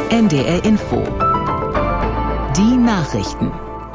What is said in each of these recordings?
NDR Info. Die Nachrichten.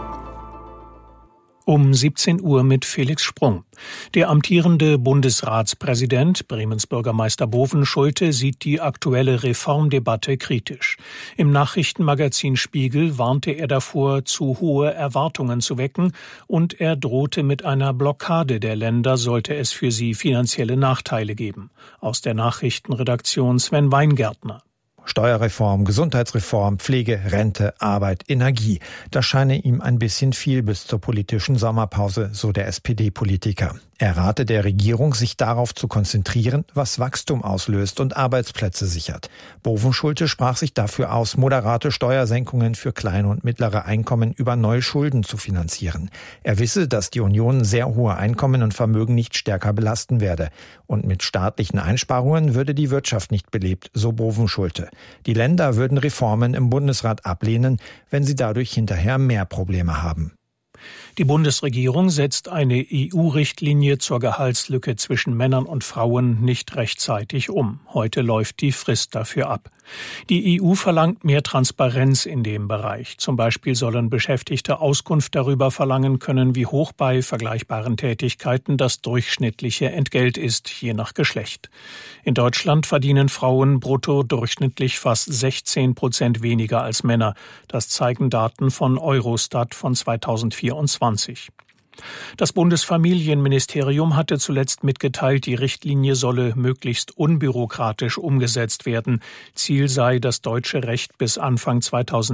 Um 17 Uhr mit Felix Sprung. Der amtierende Bundesratspräsident, Bremens Bürgermeister Bovenschulte, sieht die aktuelle Reformdebatte kritisch. Im Nachrichtenmagazin Spiegel warnte er davor, zu hohe Erwartungen zu wecken, und er drohte mit einer Blockade der Länder, sollte es für sie finanzielle Nachteile geben. Aus der Nachrichtenredaktion Sven Weingärtner. Steuerreform, Gesundheitsreform, Pflege, Rente, Arbeit, Energie. Das scheine ihm ein bisschen viel bis zur politischen Sommerpause, so der SPD-Politiker. Er rate der Regierung, sich darauf zu konzentrieren, was Wachstum auslöst und Arbeitsplätze sichert. Bovenschulte sprach sich dafür aus, moderate Steuersenkungen für kleine und mittlere Einkommen über neue Schulden zu finanzieren. Er wisse, dass die Union sehr hohe Einkommen und Vermögen nicht stärker belasten werde. Und mit staatlichen Einsparungen würde die Wirtschaft nicht belebt, so Bovenschulte. Die Länder würden Reformen im Bundesrat ablehnen, wenn sie dadurch hinterher mehr Probleme haben. Die Bundesregierung setzt eine EU-Richtlinie zur Gehaltslücke zwischen Männern und Frauen nicht rechtzeitig um. Heute läuft die Frist dafür ab. Die EU verlangt mehr Transparenz in dem Bereich. Zum Beispiel sollen Beschäftigte Auskunft darüber verlangen können, wie hoch bei vergleichbaren Tätigkeiten das durchschnittliche Entgelt ist, je nach Geschlecht. In Deutschland verdienen Frauen brutto durchschnittlich fast 16% weniger als Männer. Das zeigen Daten von Eurostat von 2024. Das Bundesfamilienministerium hatte zuletzt mitgeteilt, die Richtlinie solle möglichst unbürokratisch umgesetzt werden. Ziel sei, das deutsche Recht bis Anfang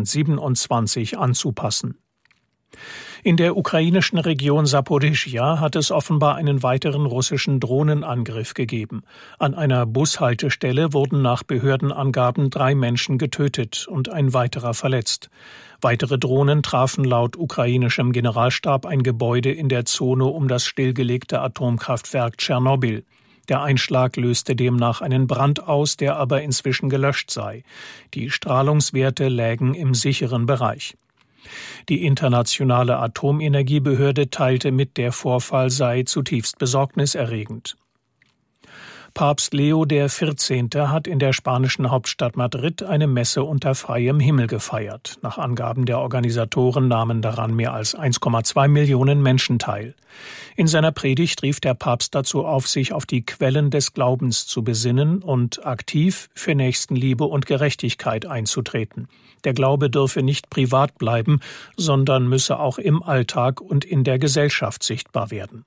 2027 anzupassen. In der ukrainischen Region Saporischschja hat es offenbar einen weiteren russischen Drohnenangriff gegeben. An einer Bushaltestelle wurden nach Behördenangaben 3 Menschen getötet und ein weiterer verletzt. Weitere Drohnen trafen laut ukrainischem Generalstab ein Gebäude in der Zone um das stillgelegte Atomkraftwerk Tschernobyl. Der Einschlag löste demnach einen Brand aus, der aber inzwischen gelöscht sei. Die Strahlungswerte lägen im sicheren Bereich. Die internationale Atomenergiebehörde teilte mit, der Vorfall sei zutiefst besorgniserregend. Papst Leo XIV. Hat in der spanischen Hauptstadt Madrid eine Messe unter freiem Himmel gefeiert. Nach Angaben der Organisatoren nahmen daran mehr als 1,2 Millionen Menschen teil. In seiner Predigt rief der Papst dazu auf, sich auf die Quellen des Glaubens zu besinnen und aktiv für Nächstenliebe und Gerechtigkeit einzutreten. Der Glaube dürfe nicht privat bleiben, sondern müsse auch im Alltag und in der Gesellschaft sichtbar werden.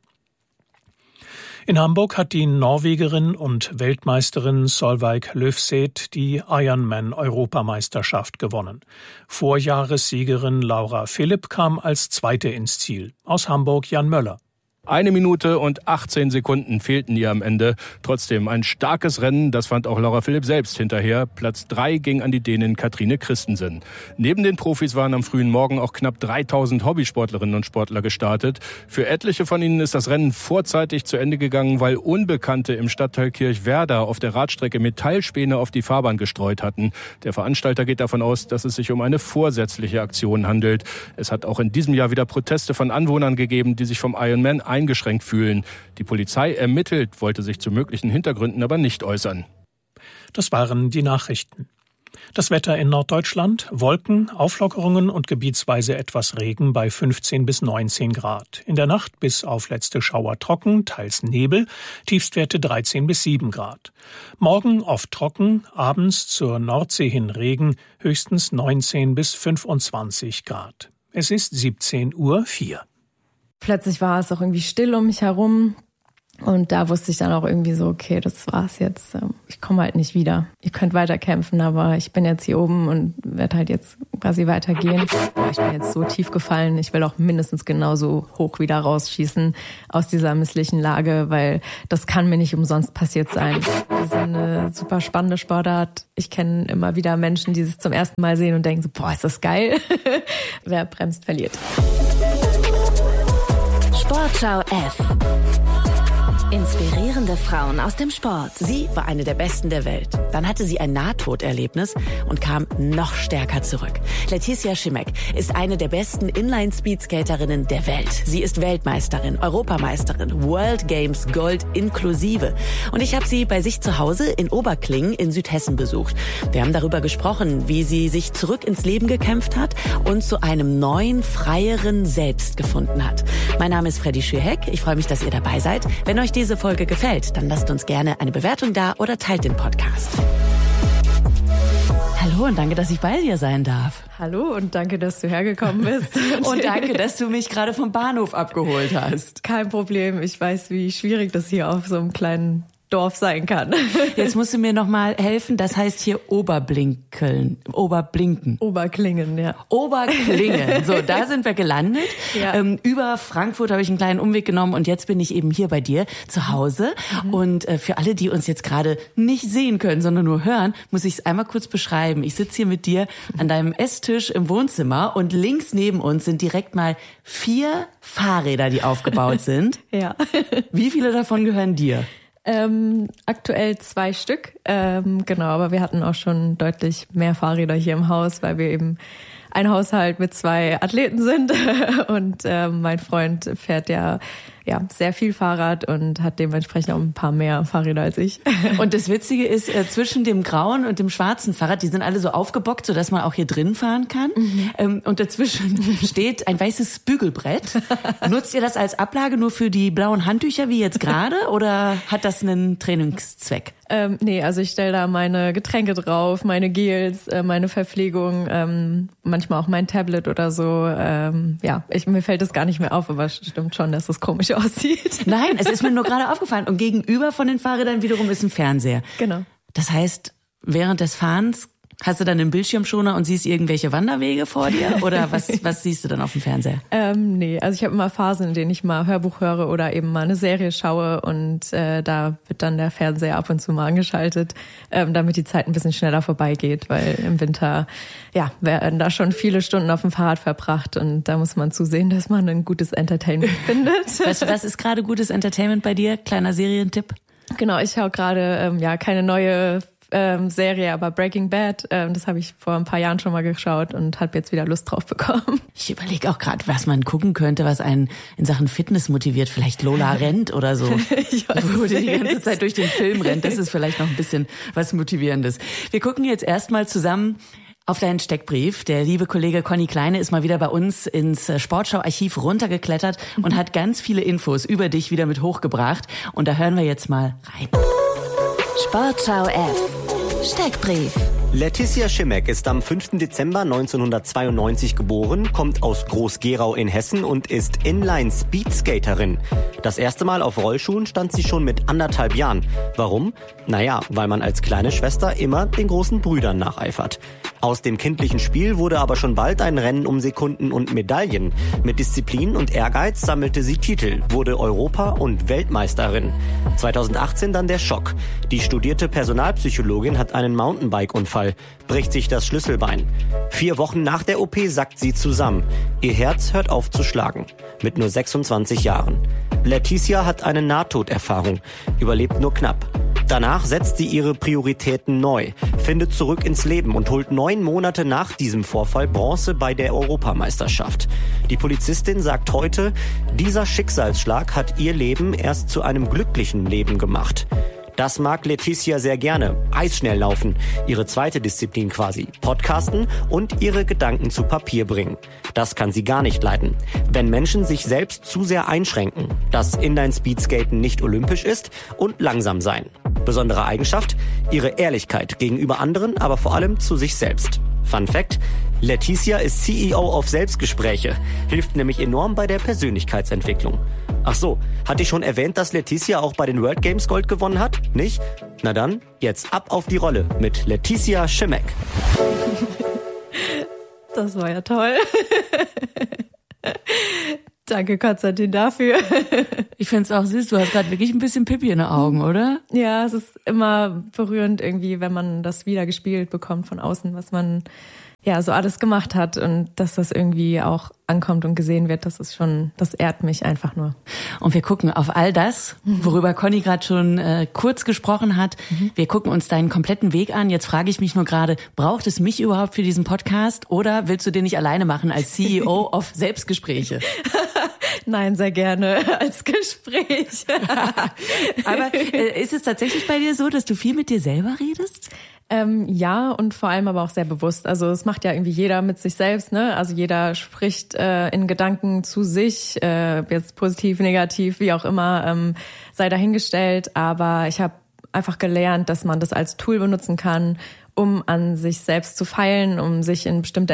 In Hamburg hat die Norwegerin und Weltmeisterin Solveig Løvseth die Ironman-Europameisterschaft gewonnen. Vorjahressiegerin Laura Philipp kam als Zweite ins Ziel. Aus Hamburg Jan Möller. 1 Minute und 18 Sekunden fehlten ihr am Ende. Trotzdem ein starkes Rennen, das fand auch Laura Philipp selbst hinterher. Platz 3 ging an die Dänin Katrine Christensen. Neben den Profis waren am frühen Morgen auch knapp 3000 Hobbysportlerinnen und Sportler gestartet. Für etliche von ihnen ist das Rennen vorzeitig zu Ende gegangen, weil Unbekannte im Stadtteil Kirchwerder auf der Radstrecke Metallspäne auf die Fahrbahn gestreut hatten. Der Veranstalter geht davon aus, dass es sich um eine vorsätzliche Aktion handelt. Es hat auch in diesem Jahr wieder Proteste von Anwohnern gegeben, die sich vom Ironman eingeschränkt fühlen. Die Polizei ermittelt, wollte sich zu möglichen Hintergründen aber nicht äußern. Das waren die Nachrichten. Das Wetter in Norddeutschland: Wolken, Auflockerungen und gebietsweise etwas Regen bei 15 bis 19 Grad. In der Nacht bis auf letzte Schauer trocken, teils Nebel, Tiefstwerte 13 bis 7 Grad. Morgen oft trocken, abends zur Nordsee hin Regen, höchstens 19 bis 25 Grad. Es ist 17:04 Uhr. Plötzlich war es auch irgendwie still um mich herum und da wusste ich dann auch irgendwie so, okay, das war's jetzt. Ich komme halt nicht wieder. Ihr könnt weiter kämpfen, aber ich bin jetzt hier oben und werde halt jetzt quasi weitergehen. Ich bin jetzt so tief gefallen, ich will auch mindestens genauso hoch wieder rausschießen aus dieser misslichen Lage, weil das kann mir nicht umsonst passiert sein. Das ist eine super spannende Sportart. Ich kenne immer wieder Menschen, die es zum ersten Mal sehen und denken so, boah, ist das geil. Wer bremst, verliert. Sportschau F. Inspirierende Frauen aus dem Sport. Sie war eine der Besten der Welt. Dann hatte sie ein Nahtoderlebnis und kam noch stärker zurück. Leticia Schimek ist eine der besten Inline-Speedskaterinnen der Welt. Sie ist Weltmeisterin, Europameisterin, World Games Gold inklusive. Und ich habe sie bei sich zu Hause in Oberklingen in Südhessen besucht. Wir haben darüber gesprochen, wie sie sich zurück ins Leben gekämpft hat und zu einem neuen, freieren Selbst gefunden hat. Mein Name ist Freddy Schürheck. Ich freue mich, dass ihr dabei seid. Wenn euch diese Folge gefällt, dann lasst uns gerne eine Bewertung da oder teilt den Podcast. Hallo und danke, dass ich bei dir sein darf. Hallo und danke, dass du hergekommen bist. Und danke, dass du mich gerade vom Bahnhof abgeholt hast. Kein Problem. Ich weiß, wie schwierig das hier auf so einem kleinen Dorf sein kann. Jetzt musst du mir noch mal helfen. Das heißt hier Oberklingen, ja. Oberklingen. So, da sind wir gelandet. Ja. Über Frankfurt habe ich einen kleinen Umweg genommen und jetzt bin ich eben hier bei dir zu Hause. Und für alle, die uns jetzt gerade nicht sehen können, sondern nur hören, muss ich es einmal kurz beschreiben. Ich sitze hier mit dir an deinem Esstisch im Wohnzimmer und links neben uns sind direkt mal 4 Fahrräder, die aufgebaut sind. Ja. Wie viele davon gehören dir? Aktuell 2 Stück, genau, aber wir hatten auch schon deutlich mehr Fahrräder hier im Haus, weil wir eben ein Haushalt mit 2 Athleten sind und mein Freund fährt ja sehr viel Fahrrad und hat dementsprechend auch ein paar mehr Fahrräder als ich. Und das Witzige ist, zwischen dem grauen und dem schwarzen Fahrrad, die sind alle so aufgebockt, sodass man auch hier drin fahren kann. Und dazwischen steht ein weißes Bügelbrett. Nutzt ihr das als Ablage nur für die blauen Handtücher wie jetzt gerade oder hat das einen Trainingszweck? Nee, also ich stelle da meine Getränke drauf, meine Gels, meine Verpflegung, manchmal auch mein Tablet oder so. Mir fällt das gar nicht mehr auf, aber es stimmt schon, dass das komisch aussieht. Nein, es ist mir nur gerade aufgefallen. Und gegenüber von den Fahrrädern wiederum ist ein Fernseher. Genau. Das heißt, während des Fahrens hast du dann einen Bildschirmschoner und siehst irgendwelche Wanderwege vor dir? Oder was siehst du dann auf dem Fernseher? Nee, also ich habe immer Phasen, in denen ich mal Hörbuch höre oder eben mal eine Serie schaue und da wird dann der Fernseher ab und zu mal angeschaltet, damit die Zeit ein bisschen schneller vorbeigeht, weil im Winter werden da schon viele Stunden auf dem Fahrrad verbracht und da muss man zusehen, dass man ein gutes Entertainment findet. Was ist gerade gutes Entertainment bei dir? Kleiner Serientipp? Genau, ich schaue gerade keine neue Serie, aber Breaking Bad, das habe ich vor ein paar Jahren schon mal geschaut und habe jetzt wieder Lust drauf bekommen. Ich überlege auch gerade, was man gucken könnte, was einen in Sachen Fitness motiviert. Vielleicht Lola rennt oder so. Ich weiß wo die ganze Zeit durch den Film rennt. Das ist vielleicht noch ein bisschen was Motivierendes. Wir gucken jetzt erstmal zusammen auf deinen Steckbrief. Der liebe Kollege Conny Kleine ist mal wieder bei uns ins Sportschau-Archiv runtergeklettert und hat ganz viele Infos über dich wieder mit hochgebracht. Und da hören wir jetzt mal rein. Sportschau F. Steckbrief. Leticia Schimek ist am 5. Dezember 1992 geboren, kommt aus Groß-Gerau in Hessen und ist Inline-Speedskaterin. Das erste Mal auf Rollschuhen stand sie schon mit 1,5 Jahren. Warum? Naja, weil man als kleine Schwester immer den großen Brüdern nacheifert. Aus dem kindlichen Spiel wurde aber schon bald ein Rennen um Sekunden und Medaillen. Mit Disziplin und Ehrgeiz sammelte sie Titel, wurde Europa- und Weltmeisterin. 2018 dann der Schock. Die studierte Personalpsychologin hat einen Mountainbike-Unfall, bricht sich das Schlüsselbein. 4 Wochen nach der OP sackt sie zusammen. Ihr Herz hört auf zu schlagen. Mit nur 26 Jahren. Leticia hat eine Nahtoderfahrung, überlebt nur knapp. Danach setzt sie ihre Prioritäten neu, findet zurück ins Leben und holt 9 Monate nach diesem Vorfall Bronze bei der Europameisterschaft. Die Polizistin sagt heute, dieser Schicksalsschlag hat ihr Leben erst zu einem glücklichen Leben gemacht. Das mag Leticia sehr gerne. Eisschnell laufen, ihre zweite Disziplin quasi. Podcasten und ihre Gedanken zu Papier bringen. Das kann sie gar nicht leiden. Wenn Menschen sich selbst zu sehr einschränken, dass Inline-Speedskaten nicht olympisch ist und langsam sein. Besondere Eigenschaft? Ihre Ehrlichkeit gegenüber anderen, aber vor allem zu sich selbst. Fun Fact: Leticia ist CEO auf Selbstgespräche, hilft nämlich enorm bei der Persönlichkeitsentwicklung. Ach so, hatte ich schon erwähnt, dass Leticia auch bei den World Games Gold gewonnen hat? Nicht? Na dann, jetzt ab auf die Rolle mit Leticia Schimek. Das war ja toll. Danke, Konstantin, dafür. Ich find's auch süß. Du hast gerade wirklich ein bisschen Pipi in den Augen, oder? Ja, es ist immer berührend irgendwie, wenn man das wieder gespielt bekommt von außen, was man ja, so alles gemacht hat und dass das irgendwie auch ankommt und gesehen wird, das ehrt mich einfach nur. Und wir gucken auf all das, worüber Conny gerade schon kurz gesprochen hat. Wir gucken uns deinen kompletten Weg an. Jetzt frage ich mich nur gerade, braucht es mich überhaupt für diesen Podcast oder willst du den nicht alleine machen als CEO of Selbstgespräche? Nein, sehr gerne als Gespräch. Aber ist es tatsächlich bei dir so, dass du viel mit dir selber redest? Ja, und vor allem aber auch sehr bewusst. Also es macht ja irgendwie jeder mit sich selbst, ne? Also jeder spricht in Gedanken zu sich, jetzt positiv, negativ, wie auch immer, sei dahingestellt. Aber ich habe einfach gelernt, dass man das als Tool benutzen kann, um an sich selbst zu feilen, um sich in bestimmte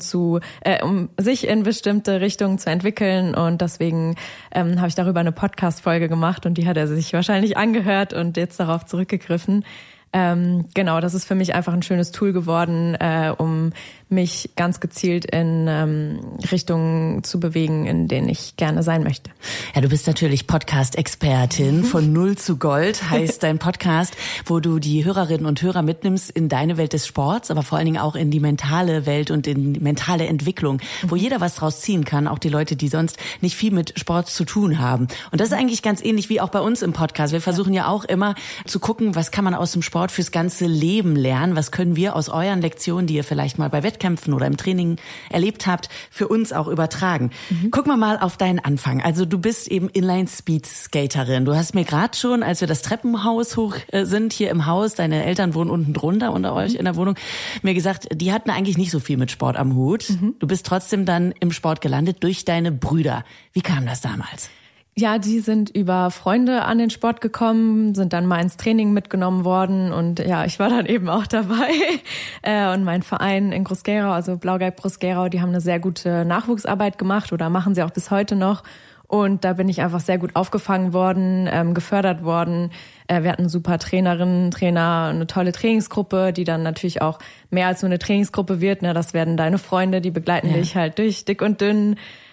Richtungen zu entwickeln. Und deswegen habe ich darüber eine Podcast-Folge gemacht und die hat er sich wahrscheinlich angehört und jetzt darauf zurückgegriffen. Genau, das ist für mich einfach ein schönes Tool geworden, um mich ganz gezielt in Richtungen zu bewegen, in denen ich gerne sein möchte. Ja, du bist natürlich Podcast-Expertin. Von Null zu Gold heißt dein Podcast, wo du die Hörerinnen und Hörer mitnimmst in deine Welt des Sports, aber vor allen Dingen auch in die mentale Welt und in die mentale Entwicklung, wo jeder was draus ziehen kann, auch die Leute, die sonst nicht viel mit Sport zu tun haben. Und das ist eigentlich ganz ähnlich wie auch bei uns im Podcast. Wir versuchen ja auch immer zu gucken, was kann man aus dem Sport fürs ganze Leben lernen? Was können wir aus euren Lektionen, die ihr vielleicht mal bei Wettkämpfen oder im Training erlebt habt, für uns auch übertragen? Gucken wir mal auf deinen Anfang. Also du bist eben Inline-Speed-Skaterin. Du hast mir gerade schon, als wir das Treppenhaus hoch sind, hier im Haus, deine Eltern wohnen unten drunter unter euch in der Wohnung, mir gesagt, die hatten eigentlich nicht so viel mit Sport am Hut. Du bist trotzdem dann im Sport gelandet durch deine Brüder. Wie kam das damals? Ja, die sind über Freunde an den Sport gekommen, sind dann mal ins Training mitgenommen worden und ja, ich war dann eben auch dabei. Und mein Verein in Groß-Gerau, also Blau-Gelb Groß-Gerau, die haben eine sehr gute Nachwuchsarbeit gemacht oder machen sie auch bis heute noch. Und da bin ich einfach sehr gut aufgefangen worden, gefördert worden. Wir hatten super Trainerinnen, Trainer, eine tolle Trainingsgruppe, die dann natürlich auch mehr als nur eine Trainingsgruppe wird. Ne? Das werden deine Freunde, die begleiten dich halt durch dick und dünn.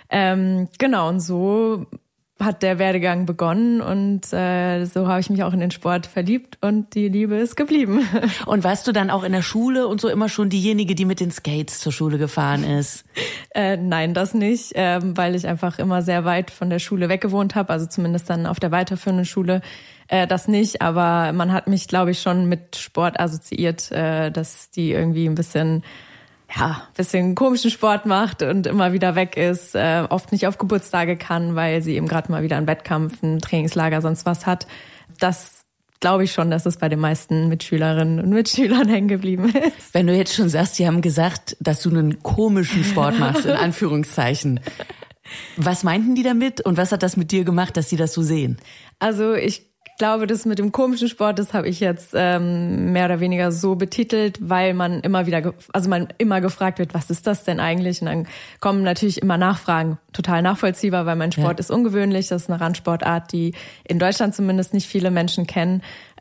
Genau, und so hat der Werdegang begonnen und so habe ich mich auch in den Sport verliebt und die Liebe ist geblieben. Und warst du dann auch in der Schule und so immer schon diejenige, die mit den Skates zur Schule gefahren ist? Nein, das nicht, weil ich einfach immer sehr weit von der Schule weggewohnt habe, also zumindest dann auf der weiterführenden Schule das nicht, aber man hat mich, glaube ich, schon mit Sport assoziiert, dass die irgendwie ein bisschen komischen Sport macht und immer wieder weg ist, oft nicht auf Geburtstage kann, weil sie eben gerade mal wieder einen Wettkampf, ein Trainingslager, sonst was hat. Das glaube ich schon, dass es bei den meisten Mitschülerinnen und Mitschülern hängen geblieben ist. Wenn du jetzt schon sagst, die haben gesagt, dass du einen komischen Sport machst, in Anführungszeichen. Was meinten die damit und was hat das mit dir gemacht, dass sie das so sehen? Also ich glaube, das mit dem komischen Sport, das habe ich jetzt mehr oder weniger so betitelt, weil man immer gefragt wird, was ist das denn eigentlich? Und dann kommen natürlich immer Nachfragen, total nachvollziehbar, weil mein Sport ist ungewöhnlich, das ist eine Randsportart, die in Deutschland zumindest nicht viele Menschen kennen.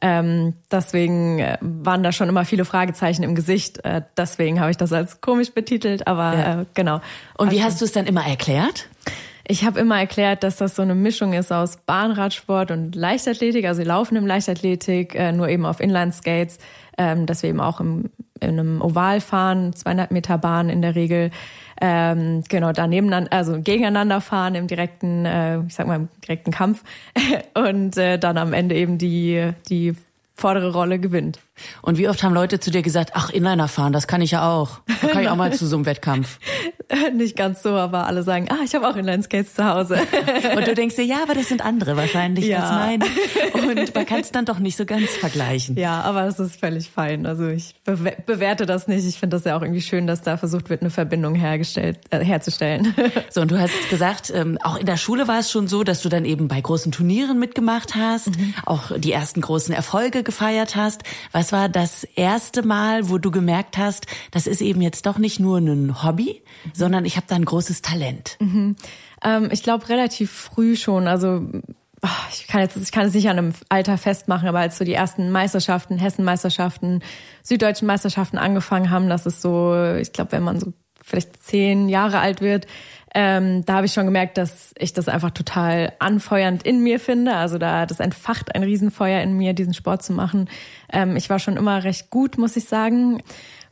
Deswegen waren da schon immer viele Fragezeichen im Gesicht. Deswegen habe ich das als komisch betitelt, aber genau. Und wie hast du es dann immer erklärt? Ich habe immer erklärt, dass das so eine Mischung ist aus Bahnradsport und Leichtathletik, also Laufen im Leichtathletik, nur eben auf Inline-Skates, dass wir eben auch in einem Oval fahren, 200 Meter Bahn in der Regel, genau, da nebeneinander, also gegeneinander fahren im direkten, im direkten Kampf und dann am Ende eben die vordere Rolle gewinnt. Und wie oft haben Leute zu dir gesagt, ach, Inliner fahren, das kann ich ja auch. Da kann ich auch mal zu so einem Wettkampf. Nicht ganz so, aber alle sagen, ich habe auch Inline-Skates zu Hause. Und du denkst dir, ja, aber das sind andere wahrscheinlich als meine. Und man kann es dann doch nicht so ganz vergleichen. Ja, aber es ist völlig fein. Also ich bewerte das nicht. Ich finde das ja auch irgendwie schön, dass da versucht wird, eine Verbindung herzustellen. So, und du hast gesagt, auch in der Schule war es schon so, dass du dann eben bei großen Turnieren mitgemacht hast, auch die ersten großen Erfolge gefeiert hast. Was war das erste Mal, wo du gemerkt hast, das ist eben jetzt doch nicht nur ein Hobby, sondern ich habe da ein großes Talent? Ich glaube relativ früh schon. Also ich kann es nicht an einem Alter festmachen, aber als so die ersten Meisterschaften, Hessenmeisterschaften, süddeutschen Meisterschaften angefangen haben, das ist so, ich glaube, wenn man so vielleicht 10 Jahre alt wird, da habe ich schon gemerkt, dass ich das einfach total anfeuernd in mir finde. Also das entfacht ein Riesenfeuer in mir, diesen Sport zu machen. Ich war schon immer recht gut, muss ich sagen.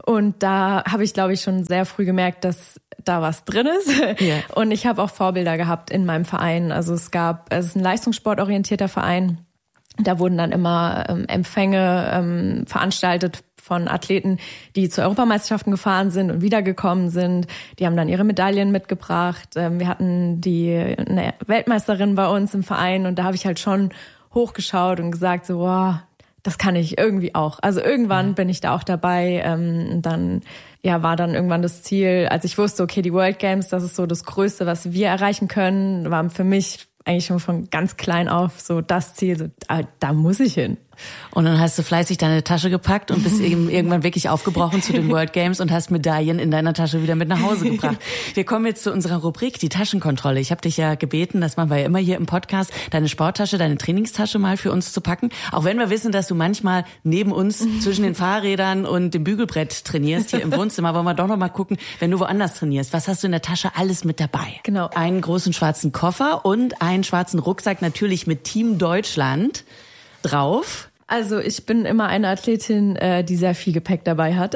Und da habe ich, glaube ich, schon sehr früh gemerkt, dass da was drin ist. Yeah. Und ich habe auch Vorbilder gehabt in meinem Verein. Also es ist ein leistungssportorientierter Verein. Da wurden dann immer Empfänge veranstaltet von Athleten, die zu Europameisterschaften gefahren sind und wiedergekommen sind. Die haben dann ihre Medaillen mitgebracht. Wir hatten eine Weltmeisterin bei uns im Verein und da habe ich halt schon hochgeschaut und gesagt so, wow, das kann ich irgendwie auch. Also irgendwann bin ich da auch dabei. Dann war dann irgendwann das Ziel, als ich wusste, okay, die World Games, das ist so das Größte, was wir erreichen können, war für mich eigentlich schon von ganz klein auf so das Ziel, so da muss ich hin. Und dann hast du fleißig deine Tasche gepackt und bist eben irgendwann wirklich aufgebrochen zu den World Games und hast Medaillen in deiner Tasche wieder mit nach Hause gebracht. Wir kommen jetzt zu unserer Rubrik, die Taschenkontrolle. Ich habe dich ja gebeten, das machen wir ja immer hier im Podcast, deine Sporttasche, deine Trainingstasche mal für uns zu packen. Auch wenn wir wissen, dass du manchmal neben uns zwischen den Fahrrädern und dem Bügelbrett trainierst hier im Wohnzimmer, wollen wir doch noch mal gucken, wenn du woanders trainierst. Was hast du in der Tasche alles mit dabei? Genau. Einen großen schwarzen Koffer und einen schwarzen Rucksack, natürlich mit Team Deutschland drauf. Also ich bin immer eine Athletin, die sehr viel Gepäck dabei hat.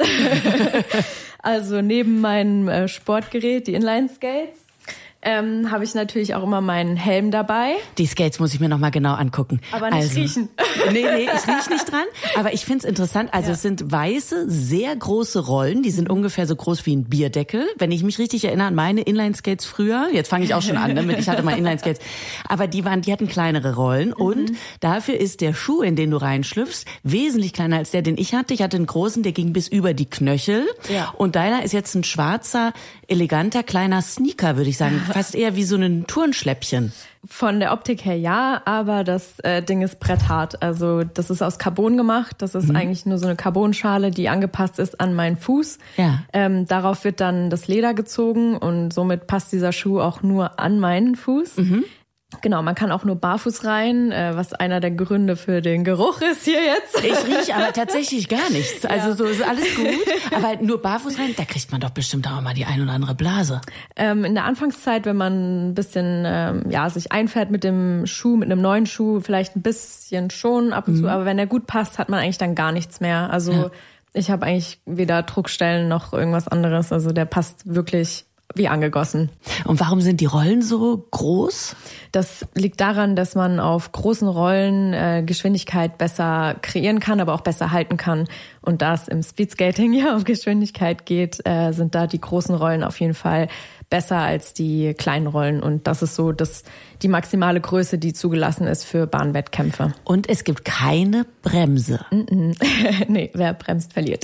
Also neben meinem Sportgerät, die Inline-Skates, habe ich natürlich auch immer meinen Helm dabei. Die Skates muss ich mir noch mal genau angucken. Aber nicht riechen. Nee, ich riech nicht dran. Aber ich find's interessant. Also es sind weiße, sehr große Rollen. Die sind ungefähr so groß wie ein Bierdeckel. Wenn ich mich richtig erinnere an meine Inline-Skates früher. Jetzt fange ich auch schon an damit. Ich hatte mal Inline-Skates. Aber die hatten kleinere Rollen. Und dafür ist der Schuh, in den du reinschlüpfst, wesentlich kleiner als der, den ich hatte. Ich hatte einen großen, der ging bis über die Knöchel. Ja. Und deiner ist jetzt ein schwarzer, eleganter, kleiner Sneaker, würde ich sagen. Fast eher wie so ein Turnschläppchen. Von der Optik her ja, aber das Ding ist bretthart. Also das ist aus Carbon gemacht. Das ist eigentlich nur so eine Carbonschale, die angepasst ist an meinen Fuß. Ja. Darauf wird dann das Leder gezogen und somit passt dieser Schuh auch nur an meinen Fuß. Genau, man kann auch nur barfuß rein, was einer der Gründe für den Geruch ist hier jetzt. Ich rieche aber tatsächlich gar nichts. Also so ist alles gut. Aber nur barfuß rein, da kriegt man doch bestimmt auch mal die ein oder andere Blase. In der Anfangszeit, wenn man ein bisschen sich einfährt mit dem Schuh, mit einem neuen Schuh, vielleicht ein bisschen schon ab und zu. Aber wenn der gut passt, hat man eigentlich dann gar nichts mehr. Also ich habe eigentlich weder Druckstellen noch irgendwas anderes. Also der passt wirklich wie angegossen. Und warum sind die Rollen so groß? Das liegt daran, dass man auf großen Rollen Geschwindigkeit besser kreieren kann, aber auch besser halten kann. Und da es im Speedskating ja auf Geschwindigkeit geht, sind da die großen Rollen auf jeden Fall besser als die kleinen Rollen. Und das ist so die maximale Größe, die zugelassen ist für Bahnwettkämpfe. Und es gibt keine Bremse. Nee, wer bremst, verliert.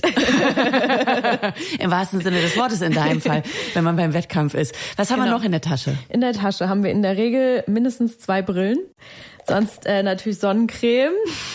Im wahrsten Sinne des Wortes in deinem Fall, wenn man beim Wettkampf ist. Was haben wir noch in der Tasche? In der Tasche haben wir in der Regel mindestens 2 Brillen. Sonst natürlich Sonnencreme.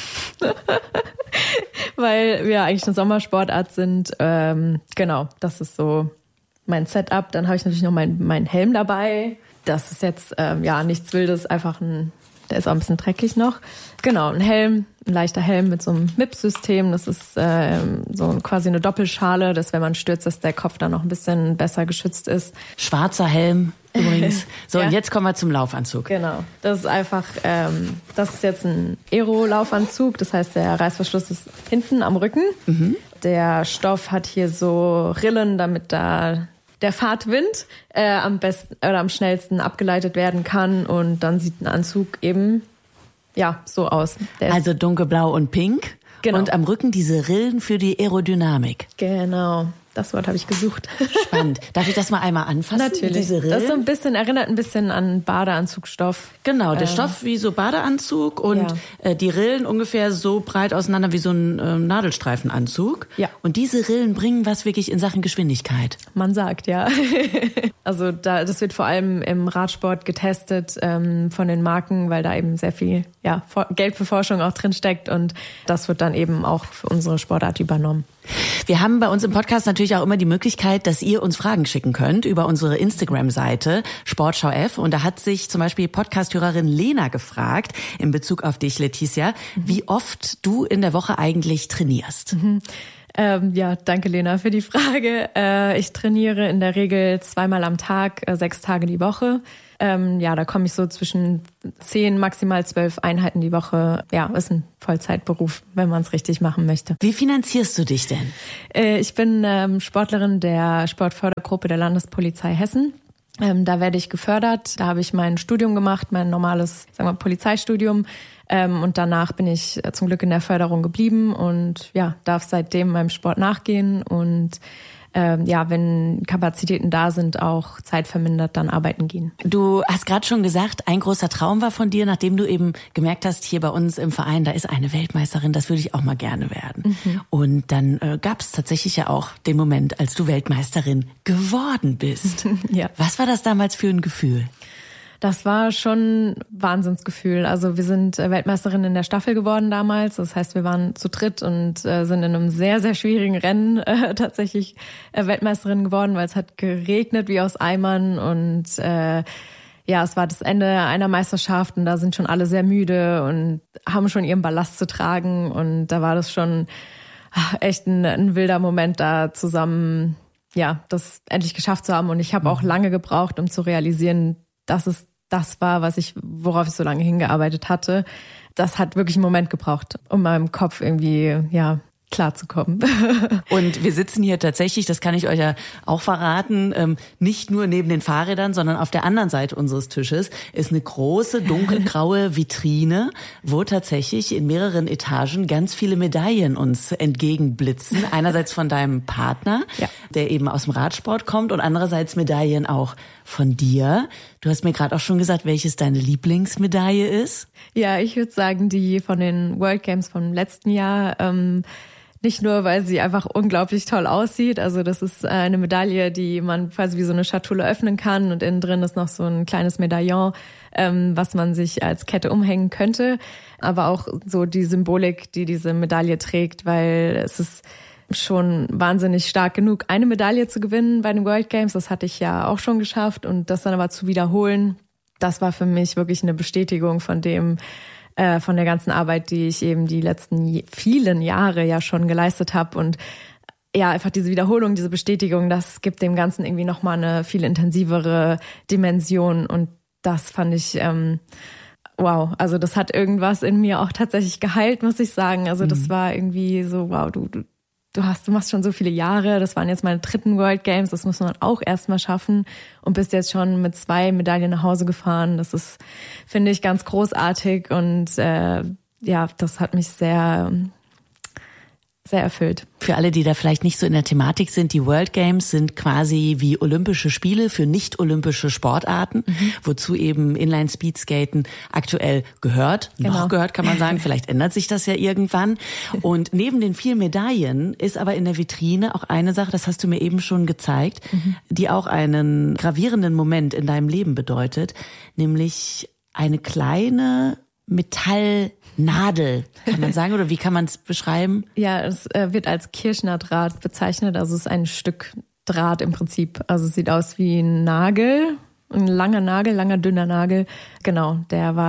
Weil wir eigentlich eine Sommersportart sind. Genau, das ist so mein Setup. Dann habe ich natürlich noch meinen Helm dabei. Das ist jetzt nichts Wildes, einfach der ist auch ein bisschen dreckig noch. Genau, ein leichter Helm mit so einem MIP-System. Das ist so quasi eine Doppelschale, dass wenn man stürzt, dass der Kopf dann noch ein bisschen besser geschützt ist. Schwarzer Helm übrigens. So, und jetzt kommen wir zum Laufanzug. Genau, das ist einfach, das ist jetzt ein Aero-Laufanzug. Das heißt, der Reißverschluss ist hinten am Rücken. Der Stoff hat hier so Rillen, damit da der Fahrtwind am besten oder am schnellsten abgeleitet werden kann und dann sieht ein Anzug eben so aus. Also dunkelblau und pink. Genau. Und am Rücken diese Rillen für die Aerodynamik. Genau. Das Wort habe ich gesucht. Spannend. Darf ich das mal einmal anfassen? Natürlich. Diese Rillen? Das ist erinnert ein bisschen an Badeanzugstoff. Genau, der Stoff wie so Badeanzug und die Rillen ungefähr so breit auseinander wie so ein Nadelstreifenanzug. Ja. Und diese Rillen bringen was wirklich in Sachen Geschwindigkeit. Man sagt, ja. Also das wird vor allem im Radsport getestet von den Marken, weil da eben sehr viel Geld für Forschung auch drin steckt und das wird dann eben auch für unsere Sportart übernommen. Wir haben bei uns im Podcast natürlich auch immer die Möglichkeit, dass ihr uns Fragen schicken könnt über unsere Instagram-Seite Sportschau F. Und da hat sich zum Beispiel Podcast-Hörerin Lena gefragt, in Bezug auf dich, Leticia, wie oft du in der Woche eigentlich trainierst. Ja, danke Lena für die Frage. Ich trainiere in der Regel 2-mal am Tag, 6 Tage die Woche. Ja, da komme ich so zwischen 10, maximal 12 Einheiten die Woche. Ja, ist ein Vollzeitberuf, wenn man es richtig machen möchte. Wie finanzierst du dich denn? Ich bin Sportlerin der Sportfördergruppe der Landespolizei Hessen. Da werde ich gefördert. Da habe ich mein Studium gemacht, mein normales, Polizeistudium. Und danach bin ich zum Glück in der Förderung geblieben und ja, darf seitdem meinem Sport nachgehen und wenn Kapazitäten da sind, auch zeitvermindert dann arbeiten gehen. Du hast gerade schon gesagt, ein großer Traum war von dir, nachdem du eben gemerkt hast, hier bei uns im Verein, da ist eine Weltmeisterin, das würde ich auch mal gerne werden. Mhm. Und dann gab es tatsächlich ja auch den Moment, als du Weltmeisterin geworden bist. Ja. Was war das damals für ein Gefühl? Das war schon ein Wahnsinnsgefühl. Also wir sind Weltmeisterin in der Staffel geworden damals. Das heißt, wir waren zu dritt und sind in einem sehr, sehr schwierigen Rennen tatsächlich Weltmeisterin geworden, weil es hat geregnet wie aus Eimern und es war das Ende einer Meisterschaft und da sind schon alle sehr müde und haben schon ihren Ballast zu tragen und da war das schon echt ein wilder Moment, da zusammen das endlich geschafft zu haben und ich habe auch lange gebraucht, um zu realisieren, dass es das war, worauf ich so lange hingearbeitet hatte. Das hat wirklich einen Moment gebraucht, um meinem Kopf irgendwie, klarzukommen. Und wir sitzen hier tatsächlich, das kann ich euch ja auch verraten, nicht nur neben den Fahrrädern, sondern auf der anderen Seite unseres Tisches ist eine große dunkelgraue Vitrine, wo tatsächlich in mehreren Etagen ganz viele Medaillen uns entgegenblitzen. Einerseits von deinem Partner, der eben aus dem Radsport kommt und andererseits Medaillen auch von dir. Du hast mir gerade auch schon gesagt, welches deine Lieblingsmedaille ist. Ja, ich würde sagen, die von den World Games vom letzten Jahr. Nicht nur, weil sie einfach unglaublich toll aussieht. Also das ist eine Medaille, die man quasi wie so eine Schatulle öffnen kann und innen drin ist noch so ein kleines Medaillon, was man sich als Kette umhängen könnte. Aber auch so die Symbolik, die diese Medaille trägt, weil es ist schon wahnsinnig stark genug, eine Medaille zu gewinnen bei den World Games. Das hatte ich ja auch schon geschafft und das dann aber zu wiederholen, das war für mich wirklich eine Bestätigung von der ganzen Arbeit, die ich eben die letzten vielen Jahre ja schon geleistet habe und einfach diese Wiederholung, diese Bestätigung, das gibt dem Ganzen irgendwie nochmal eine viel intensivere Dimension und das fand ich wow, also das hat irgendwas in mir auch tatsächlich geheilt, muss ich sagen. Also das war irgendwie so, wow, du machst schon so viele Jahre, das waren jetzt meine 3. World Games, das muss man auch erstmal schaffen und bist jetzt schon mit 2 Medaillen nach Hause gefahren. Das ist, finde ich, ganz großartig und das hat mich sehr, sehr erfüllt. Für alle, die da vielleicht nicht so in der Thematik sind, die World Games sind quasi wie Olympische Spiele für nicht-olympische Sportarten, wozu eben Inline-Speedskaten aktuell gehört. Genau. Noch gehört, kann man sagen. Vielleicht ändert sich das ja irgendwann. Und neben den vielen Medaillen ist aber in der Vitrine auch eine Sache, das hast du mir eben schon gezeigt, die auch einen gravierenden Moment in deinem Leben bedeutet, nämlich eine kleine Metallnadel, kann man sagen, oder wie kann man es beschreiben? Ja, es wird als Kirschnerdraht bezeichnet, also es ist ein Stück Draht im Prinzip. Also es sieht aus wie ein Nagel, ein langer, dünner Nagel. Genau,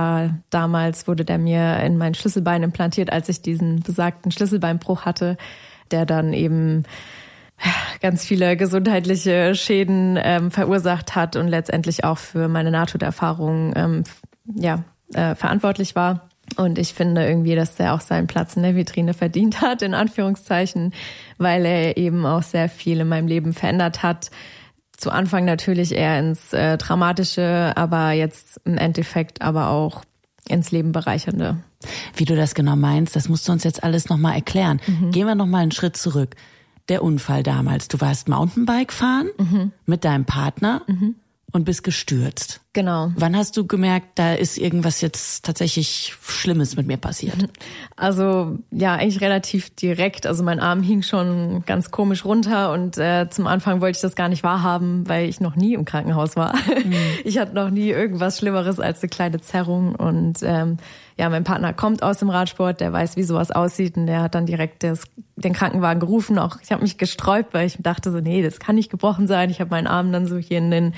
wurde der mir in mein Schlüsselbein implantiert, als ich diesen besagten Schlüsselbeinbruch hatte, der dann eben ganz viele gesundheitliche Schäden verursacht hat und letztendlich auch für meine Nahtoderfahrung verantwortlich war. Und ich finde irgendwie, dass der auch seinen Platz in der Vitrine verdient hat, in Anführungszeichen, weil er eben auch sehr viel in meinem Leben verändert hat. Zu Anfang natürlich eher ins Dramatische, aber jetzt im Endeffekt aber auch ins Leben Bereichernde. Wie du das genau meinst, das musst du uns jetzt alles nochmal erklären. Gehen wir nochmal einen Schritt zurück. Der Unfall damals, du warst Mountainbike fahren mit deinem Partner und bist gestürzt. Genau. Wann hast du gemerkt, da ist irgendwas jetzt tatsächlich Schlimmes mit mir passiert? Also ja, eigentlich relativ direkt. Also mein Arm hing schon ganz komisch runter und zum Anfang wollte ich das gar nicht wahrhaben, weil ich noch nie im Krankenhaus war. Ich hatte noch nie irgendwas Schlimmeres als eine kleine Zerrung und mein Partner kommt aus dem Radsport, der weiß, wie sowas aussieht und der hat dann direkt den Krankenwagen gerufen. Auch ich habe mich gesträubt, weil ich dachte so, nee, das kann nicht gebrochen sein. Ich habe meinen Arm dann so hier in den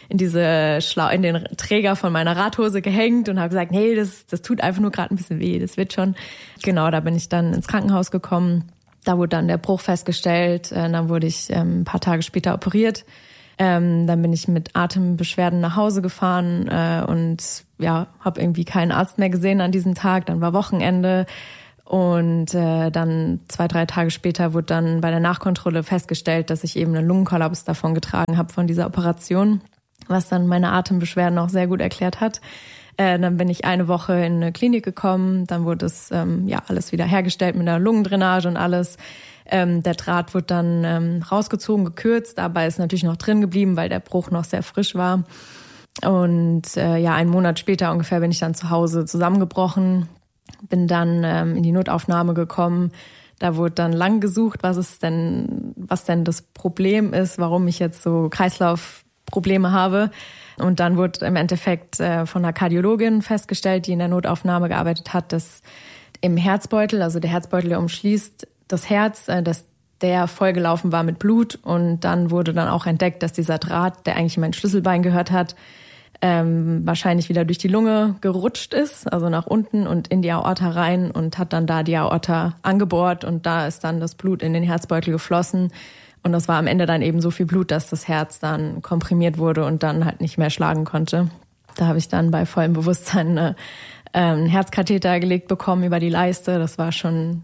Träger von meiner Radhose gehängt und habe gesagt, nee, das tut einfach nur gerade ein bisschen weh, das wird schon. Genau, da bin ich dann ins Krankenhaus gekommen Da wurde dann der Bruch festgestellt, dann wurde ich ein paar Tage später operiert. Dann bin ich mit Atembeschwerden nach Hause gefahren und ja, habe irgendwie keinen Arzt mehr gesehen an diesem Tag. Dann war Wochenende und dann 2-3 Tage später wurde dann bei der Nachkontrolle festgestellt, dass ich eben einen Lungenkollaps davon getragen habe von dieser Operation, was dann meine Atembeschwerden auch sehr gut erklärt hat. Dann bin ich eine Woche in eine Klinik gekommen, dann wurde es alles wieder hergestellt mit einer Lungendrainage und alles. Der Draht wurde dann rausgezogen, gekürzt, aber ist natürlich noch drin geblieben, weil der Bruch noch sehr frisch war. Und einen Monat später ungefähr bin ich dann zu Hause zusammengebrochen, bin dann in die Notaufnahme gekommen. Da wurde dann lang gesucht, was denn das Problem ist, warum ich jetzt so Kreislaufprobleme habe. Und dann wurde im Endeffekt von einer Kardiologin festgestellt, die in der Notaufnahme gearbeitet hat, dass im Herzbeutel, also der Herzbeutel, der umschließt das Herz, dass der vollgelaufen war mit Blut. Und dann wurde dann auch entdeckt, dass dieser Draht, der eigentlich in mein Schlüsselbein gehört hat, wahrscheinlich wieder durch die Lunge gerutscht ist, also nach unten und in die Aorta rein und hat dann da die Aorta angebohrt und da ist dann das Blut in den Herzbeutel geflossen. Und das war am Ende dann eben so viel Blut, dass das Herz dann komprimiert wurde und dann halt nicht mehr schlagen konnte. Da habe ich dann bei vollem Bewusstsein einen Herzkatheter gelegt bekommen über die Leiste. Das war schon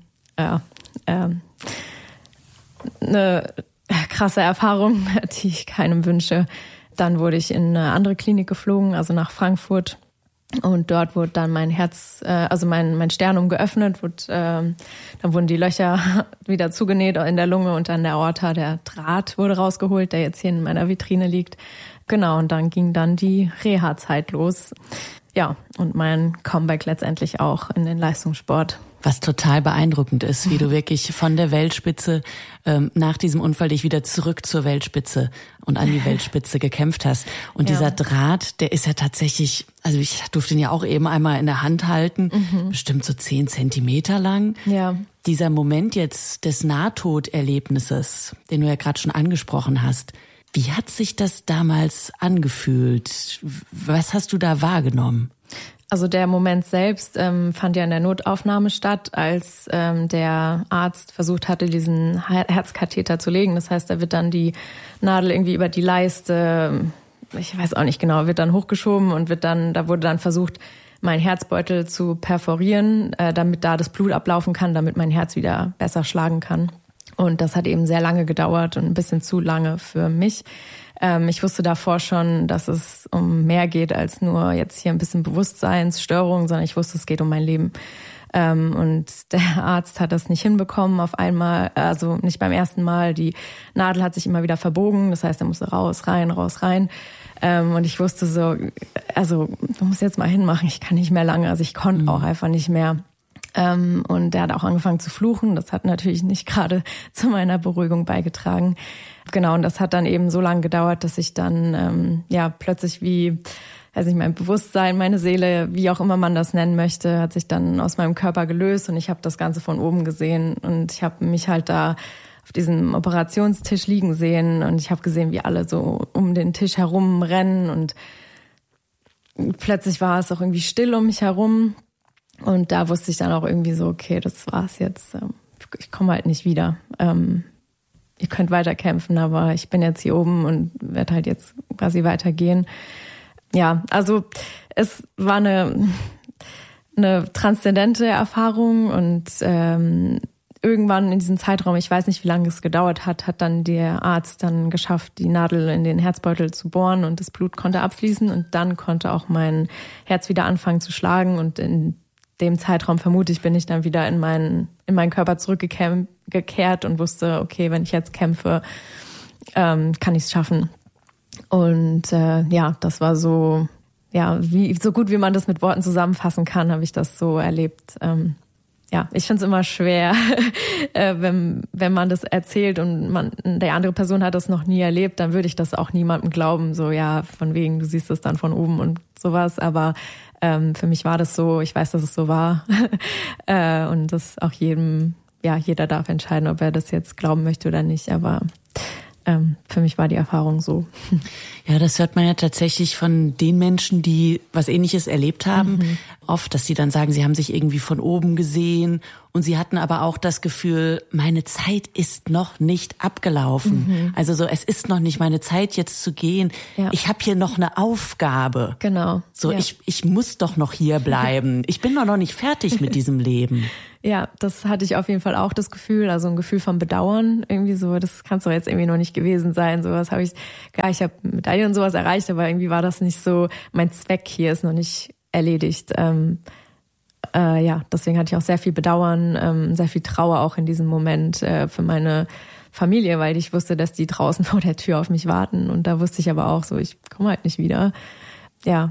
eine krasse Erfahrung, die ich keinem wünsche. Dann wurde ich in eine andere Klinik geflogen, also nach Frankfurt. Und dort wurde dann mein Herz, mein Sternum geöffnet, dann wurden die Löcher wieder zugenäht in der Lunge und an der Aorta. Der Draht wurde rausgeholt, der jetzt hier in meiner Vitrine liegt. Genau, und dann ging dann die Reha-Zeit los. Ja, und mein Comeback letztendlich auch in den Leistungssport. Was total beeindruckend ist, wie du wirklich von der Weltspitze nach diesem Unfall dich wieder zurück zur Weltspitze und an die Weltspitze gekämpft hast. Und dieser Draht, der ist ja tatsächlich, also ich durfte ihn ja auch eben einmal in der Hand halten, bestimmt so 10 Zentimeter lang. Ja. Dieser Moment jetzt des Nahtoderlebnisses, den du ja gerade schon angesprochen hast, wie hat sich das damals angefühlt? Was hast du da wahrgenommen? Also der Moment selbst fand ja in der Notaufnahme statt, als der Arzt versucht hatte, diesen Herzkatheter zu legen. Das heißt, da wird dann die Nadel irgendwie über die Leiste, ich weiß auch nicht genau, wird dann hochgeschoben und da wurde dann versucht, meinen Herzbeutel zu perforieren, damit da das Blut ablaufen kann, damit mein Herz wieder besser schlagen kann. Und das hat eben sehr lange gedauert und ein bisschen zu lange für mich. Ich wusste davor schon, dass es um mehr geht als nur jetzt hier ein bisschen Bewusstseinsstörung, sondern ich wusste, es geht um mein Leben. Und der Arzt hat das nicht hinbekommen auf einmal, also nicht beim ersten Mal. Die Nadel hat sich immer wieder verbogen, das heißt, er musste raus, rein. Und ich wusste so, also du musst jetzt mal hinmachen, ich kann nicht mehr lange, also ich konnte auch einfach nicht mehr. Und der hat auch angefangen zu fluchen. Das hat natürlich nicht gerade zu meiner Beruhigung beigetragen. Genau, und das hat dann eben so lange gedauert, dass ich dann plötzlich mein Bewusstsein, meine Seele, wie auch immer man das nennen möchte, hat sich dann aus meinem Körper gelöst und ich habe das Ganze von oben gesehen und ich habe mich halt da auf diesem Operationstisch liegen sehen und ich habe gesehen, wie alle so um den Tisch herum rennen und plötzlich war es auch irgendwie still um mich herum. Und da wusste ich dann auch irgendwie so, okay, das war's jetzt. Ich komme halt nicht wieder. Ihr könnt weiter kämpfen, aber ich bin jetzt hier oben und werde halt jetzt quasi weitergehen. Ja, also es war eine transzendente Erfahrung und irgendwann in diesem Zeitraum, ich weiß nicht, wie lange es gedauert hat dann der Arzt dann geschafft, die Nadel in den Herzbeutel zu bohren und das Blut konnte abfließen und dann konnte auch mein Herz wieder anfangen zu schlagen und in dem Zeitraum, vermute ich, bin ich dann wieder in meinen Körper zurückgekehrt und wusste, okay, wenn ich jetzt kämpfe, kann ich es schaffen. Und das war so, so gut, wie man das mit Worten zusammenfassen kann, habe ich das so erlebt. Ich finde es immer schwer, wenn man das erzählt und der andere Person hat das noch nie erlebt, dann würde ich das auch niemandem glauben, so von wegen, du siehst es dann von oben und sowas, aber für mich war das so, ich weiß, dass es so war und das auch jeder darf entscheiden, ob er das jetzt glauben möchte oder nicht, aber für für mich war die Erfahrung so. Ja, das hört man ja tatsächlich von den Menschen, die was Ähnliches erlebt haben. Oft, dass sie dann sagen, sie haben sich irgendwie von oben gesehen und sie hatten aber auch das Gefühl, meine Zeit ist noch nicht abgelaufen. Also so, es ist noch nicht meine Zeit, jetzt zu gehen. Ja. Ich habe hier noch eine Aufgabe. Genau. So, ja. Ich muss doch noch hier bleiben. Ich bin doch noch nicht fertig mit diesem Leben. Ja, das hatte ich auf jeden Fall auch das Gefühl, also ein Gefühl von Bedauern, irgendwie so, das kann es doch jetzt irgendwie noch nicht gewesen sein, sowas habe ich habe Medaille und sowas erreicht, aber irgendwie war das nicht so, mein Zweck hier ist noch nicht erledigt. Deswegen hatte ich auch sehr viel Bedauern, sehr viel Trauer auch in diesem Moment für meine Familie, weil ich wusste, dass die draußen vor der Tür auf mich warten und da wusste ich aber auch so, ich komme halt nicht wieder. Ja,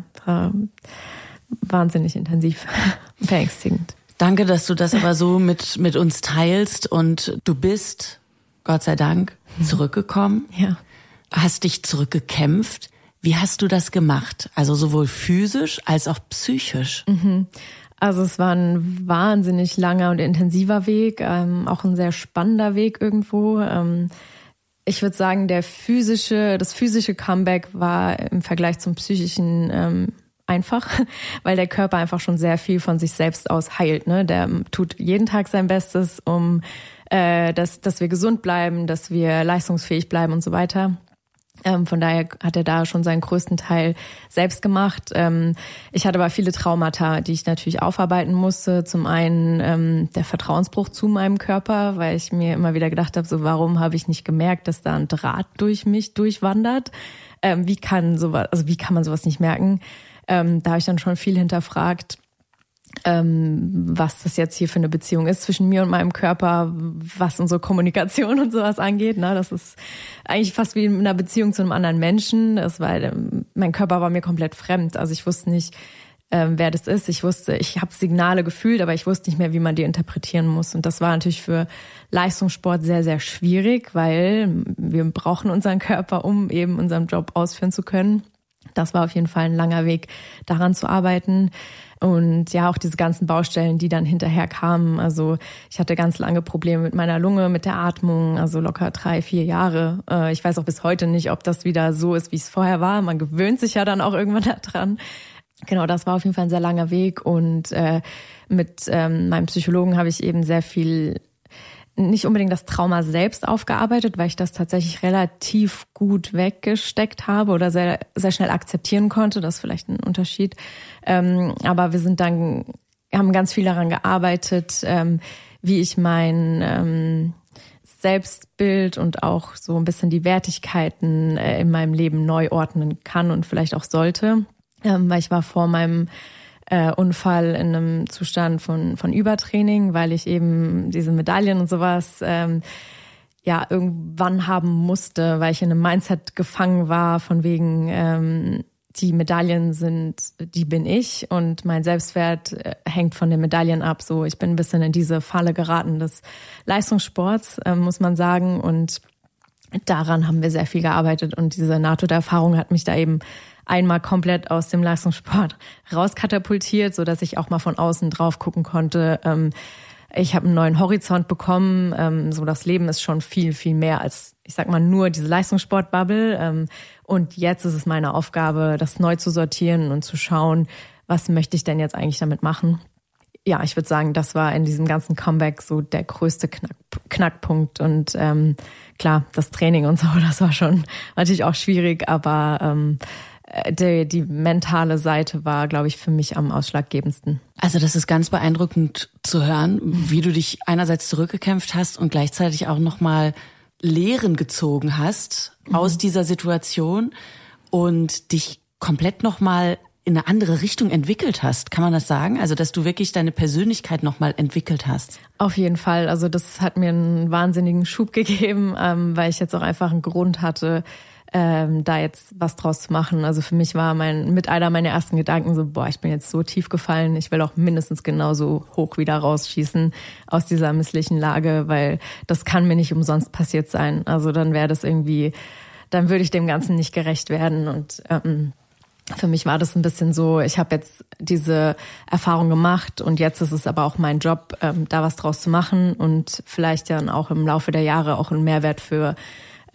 wahnsinnig intensiv, beängstigend. Danke, dass du das aber so mit uns teilst und du bist, Gott sei Dank, zurückgekommen. Ja. Hast dich zurückgekämpft. Wie hast du das gemacht? Also sowohl physisch als auch psychisch. Also es war ein wahnsinnig langer und intensiver Weg, auch ein sehr spannender Weg irgendwo. Ich würde sagen, das physische Comeback war im Vergleich zum psychischen einfach, weil der Körper einfach schon sehr viel von sich selbst aus heilt. Ne? Der tut jeden Tag sein Bestes, um dass wir gesund bleiben, dass wir leistungsfähig bleiben und so weiter. Von daher hat er da schon seinen größten Teil selbst gemacht. Ich hatte aber viele Traumata, die ich natürlich aufarbeiten musste. Zum einen der Vertrauensbruch zu meinem Körper, weil ich mir immer wieder gedacht habe, so warum habe ich nicht gemerkt, dass da ein Draht durch mich durchwandert? Wie kann man sowas nicht merken? Da habe ich dann schon viel hinterfragt, was das jetzt hier für eine Beziehung ist zwischen mir und meinem Körper, was unsere Kommunikation und sowas angeht. Ne? Das ist eigentlich fast wie in einer Beziehung zu einem anderen Menschen. Mein Körper war mir komplett fremd. Also ich wusste nicht, wer das ist. Ich habe Signale gefühlt, aber ich wusste nicht mehr, wie man die interpretieren muss. Und das war natürlich für Leistungssport sehr, sehr schwierig, weil wir brauchen unseren Körper, um eben unseren Job ausführen zu können. Das war auf jeden Fall ein langer Weg, daran zu arbeiten. Und ja, auch diese ganzen Baustellen, die dann hinterher kamen. Also ich hatte ganz lange Probleme mit meiner Lunge, mit der Atmung, also locker 3-4 Jahre. Ich weiß auch bis heute nicht, ob das wieder so ist, wie es vorher war. Man gewöhnt sich ja dann auch irgendwann daran. Genau, das war auf jeden Fall ein sehr langer Weg. Und mit meinem Psychologen habe ich eben sehr viel, nicht unbedingt das Trauma selbst aufgearbeitet, weil ich das tatsächlich relativ gut weggesteckt habe oder sehr, sehr schnell akzeptieren konnte. Das ist vielleicht ein Unterschied. Aber wir haben ganz viel daran gearbeitet, wie ich mein Selbstbild und auch so ein bisschen die Wertigkeiten in meinem Leben neu ordnen kann und vielleicht auch sollte. Weil ich war vor meinem Unfall in einem Zustand von Übertraining, weil ich eben diese Medaillen und sowas irgendwann haben musste, weil ich in einem Mindset gefangen war, von wegen die Medaillen die bin ich und mein Selbstwert hängt von den Medaillen ab. So, ich bin ein bisschen in diese Falle geraten des Leistungssports, muss man sagen, und daran haben wir sehr viel gearbeitet und diese NATO-Erfahrung hat mich da eben einmal komplett aus dem Leistungssport rauskatapultiert, so dass ich auch mal von außen drauf gucken konnte. Ich habe einen neuen Horizont bekommen. So, das Leben ist schon viel, viel mehr als, ich sag mal, nur diese Leistungssport-Bubble. Und jetzt ist es meine Aufgabe, das neu zu sortieren und zu schauen, was möchte ich denn jetzt eigentlich damit machen. Ja, ich würde sagen, das war in diesem ganzen Comeback so der größte Knackpunkt. Und klar, das Training und so, das war schon natürlich auch schwierig, aber die mentale Seite war, glaube ich, für mich am ausschlaggebendsten. Also das ist ganz beeindruckend zu hören, wie du dich einerseits zurückgekämpft hast und gleichzeitig auch nochmal Lehren gezogen hast aus dieser Situation und dich komplett nochmal in eine andere Richtung entwickelt hast. Kann man das sagen? Also dass du wirklich deine Persönlichkeit nochmal entwickelt hast? Auf jeden Fall. Also das hat mir einen wahnsinnigen Schub gegeben, weil ich jetzt auch einfach einen Grund hatte, da jetzt was draus zu machen. Also für mich war mit einer meiner ersten Gedanken so, ich bin jetzt so tief gefallen, ich will auch mindestens genauso hoch wieder rausschießen aus dieser misslichen Lage, weil das kann mir nicht umsonst passiert sein. Also dann dann würde ich dem Ganzen nicht gerecht werden. Und für mich war das ein bisschen so, ich habe jetzt diese Erfahrung gemacht und jetzt ist es aber auch mein Job, da was draus zu machen und vielleicht dann auch im Laufe der Jahre auch einen Mehrwert für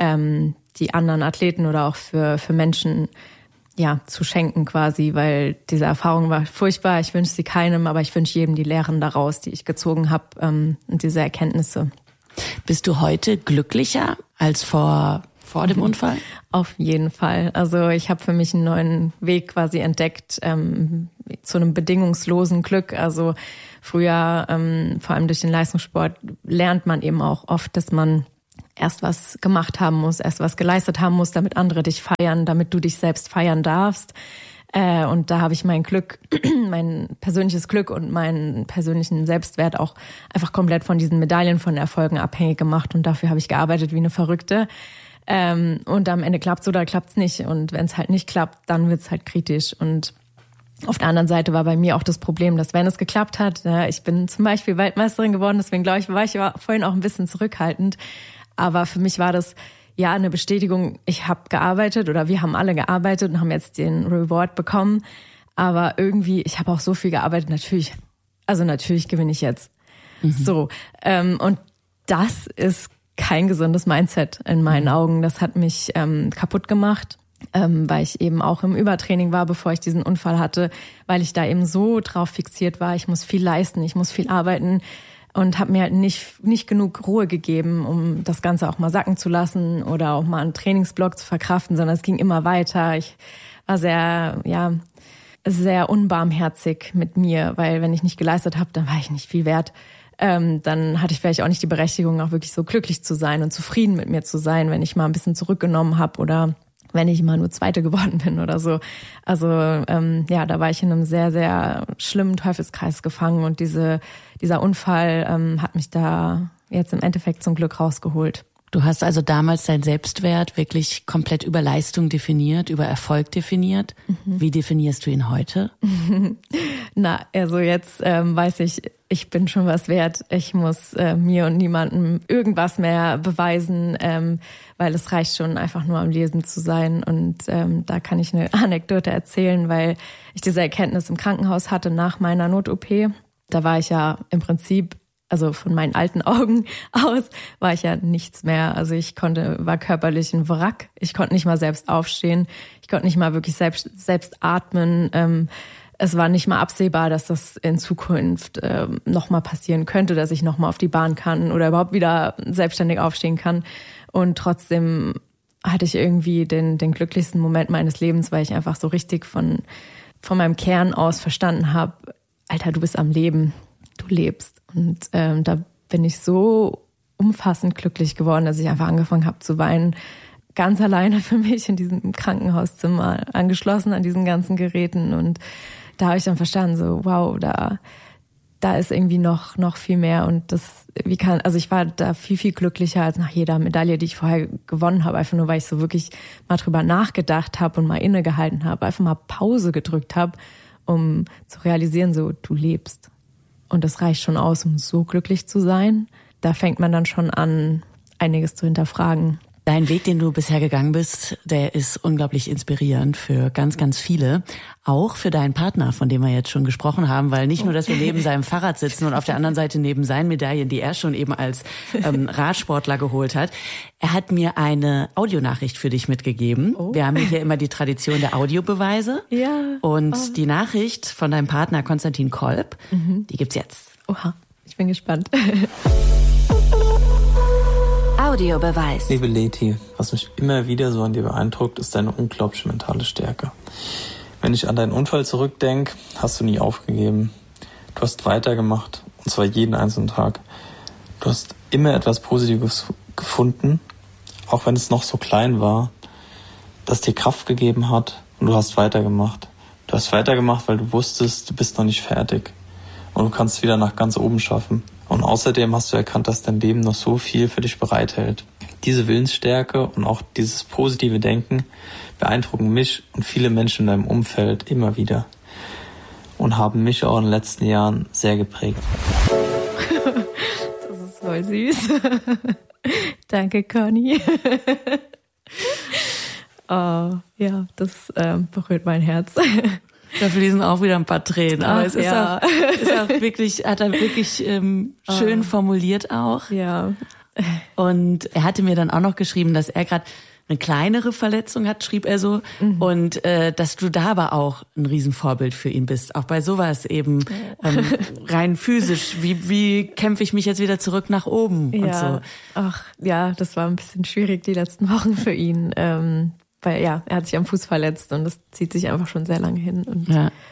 die anderen Athleten oder auch für Menschen zu schenken quasi, weil diese Erfahrung war furchtbar. Ich wünsche sie keinem, aber ich wünsche jedem die Lehren daraus, die ich gezogen habe und diese Erkenntnisse. Bist du heute glücklicher als vor dem Unfall? Auf jeden Fall. Also ich habe für mich einen neuen Weg quasi entdeckt zu einem bedingungslosen Glück. Also früher, vor allem durch den Leistungssport, lernt man eben auch oft, dass man erst was gemacht haben muss, erst was geleistet haben muss, damit andere dich feiern, damit du dich selbst feiern darfst. Und da habe ich mein Glück, mein persönliches Glück und meinen persönlichen Selbstwert auch einfach komplett von diesen Medaillen, von Erfolgen abhängig gemacht. Und dafür habe ich gearbeitet wie eine Verrückte. Und am Ende klappt's oder klappt's nicht. Und wenn es halt nicht klappt, dann wird's halt kritisch. Und auf der anderen Seite war bei mir auch das Problem, dass wenn es geklappt hat, ich bin zum Beispiel Weltmeisterin geworden, deswegen glaube ich, war ich vorhin auch ein bisschen zurückhaltend. Aber für mich war das eine Bestätigung, ich habe gearbeitet oder wir haben alle gearbeitet und haben jetzt den Reward bekommen. Aber irgendwie, ich habe auch so viel gearbeitet, natürlich gewinne ich jetzt. So, und das ist kein gesundes Mindset in meinen Augen. Das hat mich kaputt gemacht, weil ich eben auch im Übertraining war, bevor ich diesen Unfall hatte, weil ich da eben so drauf fixiert war, ich muss viel leisten, ich muss viel arbeiten. Und habe mir halt nicht genug Ruhe gegeben, um das Ganze auch mal sacken zu lassen oder auch mal einen Trainingsblock zu verkraften, sondern es ging immer weiter. Ich war sehr unbarmherzig mit mir, weil wenn ich nicht geleistet habe, dann war ich nicht viel wert. Dann hatte ich vielleicht auch nicht die Berechtigung, auch wirklich so glücklich zu sein und zufrieden mit mir zu sein, wenn ich mal ein bisschen zurückgenommen habe oder wenn ich mal nur Zweite geworden bin oder so. Also da war ich in einem sehr, sehr schlimmen Teufelskreis gefangen und dieser Unfall hat mich da jetzt im Endeffekt zum Glück rausgeholt. Du hast also damals deinen Selbstwert wirklich komplett über Leistung definiert, über Erfolg definiert. Wie definierst du ihn heute? Na, also jetzt weiß ich bin schon was wert. Ich muss mir und niemandem irgendwas mehr beweisen, weil es reicht schon einfach nur am Lesen zu sein. Und da kann ich eine Anekdote erzählen, weil ich diese Erkenntnis im Krankenhaus hatte nach meiner Not-OP. Da war ich ja im Prinzip, also von meinen alten Augen aus, war ich ja nichts mehr. Also war körperlich ein Wrack. Ich konnte nicht mal selbst aufstehen. Ich konnte nicht mal wirklich selbst atmen. Es war nicht mal absehbar, dass das in Zukunft nochmal passieren könnte, dass ich nochmal auf die Bahn kann oder überhaupt wieder selbstständig aufstehen kann. Und trotzdem hatte ich irgendwie den glücklichsten Moment meines Lebens, weil ich einfach so richtig von meinem Kern aus verstanden habe, Alter, du bist am Leben, du lebst. Und da bin ich so umfassend glücklich geworden, dass ich einfach angefangen habe zu weinen. Ganz alleine für mich in diesem Krankenhauszimmer, angeschlossen an diesen ganzen Geräten. Und da habe ich dann verstanden, so wow, da ist irgendwie noch viel mehr. Und ich war da viel, viel glücklicher als nach jeder Medaille, die ich vorher gewonnen habe. Einfach nur, weil ich so wirklich mal drüber nachgedacht habe und mal innegehalten habe. Einfach mal Pause gedrückt habe, um zu realisieren, so du lebst. Und das reicht schon aus, um so glücklich zu sein. Da fängt man dann schon an, einiges zu hinterfragen. Dein Weg, den du bisher gegangen bist, der ist unglaublich inspirierend für ganz, ganz viele. Auch für deinen Partner, von dem wir jetzt schon gesprochen haben, weil nicht nur, dass wir neben seinem Fahrrad sitzen und auf der anderen Seite neben seinen Medaillen, die er schon eben als Radsportler geholt hat. Er hat mir eine Audionachricht für dich mitgegeben. Oh. Wir haben hier immer die Tradition der Audiobeweise. Ja. Und die Nachricht von deinem Partner Konstantin Kolb, die gibt's jetzt. Oha, ich bin gespannt. Audiobeweis. Liebe Leti, was mich immer wieder so an dir beeindruckt, ist deine unglaubliche mentale Stärke. Wenn ich an deinen Unfall zurückdenke, hast du nie aufgegeben. Du hast weitergemacht, und zwar jeden einzelnen Tag. Du hast immer etwas Positives gefunden, auch wenn es noch so klein war, das dir Kraft gegeben hat, und du hast weitergemacht. Du hast weitergemacht, weil du wusstest, du bist noch nicht fertig. Und du kannst es wieder nach ganz oben schaffen. Und außerdem hast du erkannt, dass dein Leben noch so viel für dich bereithält. Diese Willensstärke und auch dieses positive Denken beeindrucken mich und viele Menschen in deinem Umfeld immer wieder und haben mich auch in den letzten Jahren sehr geprägt. Das ist voll süß. Danke, Conny. Oh, ja, das berührt mein Herz. Da fließen auch wieder ein paar Tränen, aber es ist auch wirklich, hat er wirklich schön formuliert auch. Ja. Und er hatte mir dann auch noch geschrieben, dass er gerade eine kleinere Verletzung hat, schrieb er so. Und dass du da aber auch ein Riesenvorbild für ihn bist. Auch bei sowas eben rein physisch. Wie kämpfe ich mich jetzt wieder zurück nach oben und so. Ach ja, das war ein bisschen schwierig die letzten Wochen für ihn. Weil er hat sich am Fuß verletzt und das zieht sich einfach schon sehr lange hin. Und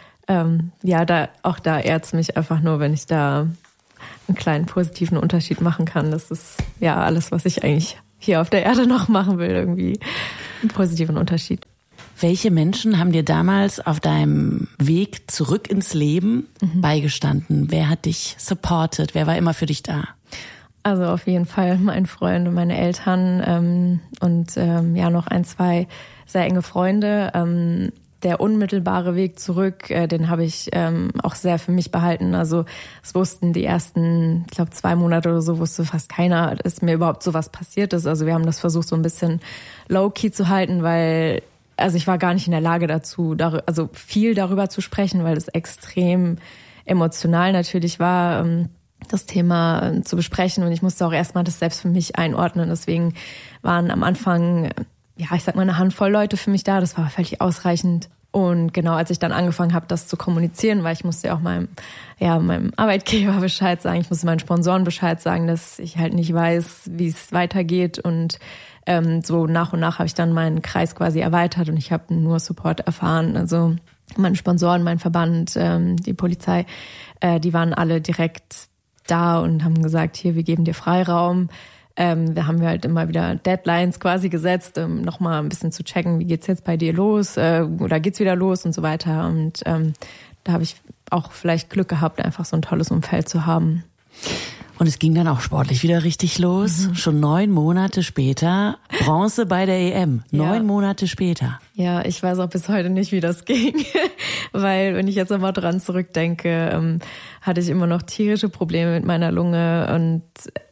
da ehrt's mich einfach nur, wenn ich da einen kleinen positiven Unterschied machen kann. Das ist ja alles, was ich eigentlich hier auf der Erde noch machen will, irgendwie einen positiven Unterschied. Welche Menschen haben dir damals auf deinem Weg zurück ins Leben beigestanden? Wer hat dich supportet? Wer war immer für dich da? Also auf jeden Fall mein Freund und meine Eltern und noch 1, 2 sehr enge Freunde. Der unmittelbare Weg zurück, den habe ich auch sehr für mich behalten. Also es wussten die ersten, ich glaube 2 Monate oder so, wusste fast keiner, dass mir überhaupt sowas passiert ist. Also wir haben das versucht so ein bisschen low-key zu halten, weil ich war gar nicht in der Lage dazu, viel darüber zu sprechen, weil es extrem emotional natürlich war, das Thema zu besprechen. Und ich musste auch erstmal das selbst für mich einordnen. Deswegen waren am Anfang eine Handvoll Leute für mich da, das war völlig ausreichend. Und genau, als ich dann angefangen habe, das zu kommunizieren, weil ich musste ja auch meinem Arbeitgeber Bescheid sagen, ich musste meinen Sponsoren Bescheid sagen, dass ich halt nicht weiß, wie es weitergeht. Und so nach und nach habe ich dann meinen Kreis quasi erweitert und ich habe nur Support erfahren. Also meine Sponsoren, mein Verband, die Polizei, die waren alle direkt da und haben gesagt, hier, wir geben dir Freiraum. Da haben wir halt immer wieder Deadlines quasi gesetzt, nochmal ein bisschen zu checken, wie geht's jetzt bei dir los oder geht's wieder los und so weiter. Und da habe ich auch vielleicht Glück gehabt, einfach so ein tolles Umfeld zu haben. Und es ging dann auch sportlich wieder richtig los. Schon 9 Monate später, Bronze bei der EM. 9 Monate später. Ja, ich weiß auch bis heute nicht, wie das ging. Weil, wenn ich jetzt nochmal dran zurückdenke, hatte ich immer noch tierische Probleme mit meiner Lunge und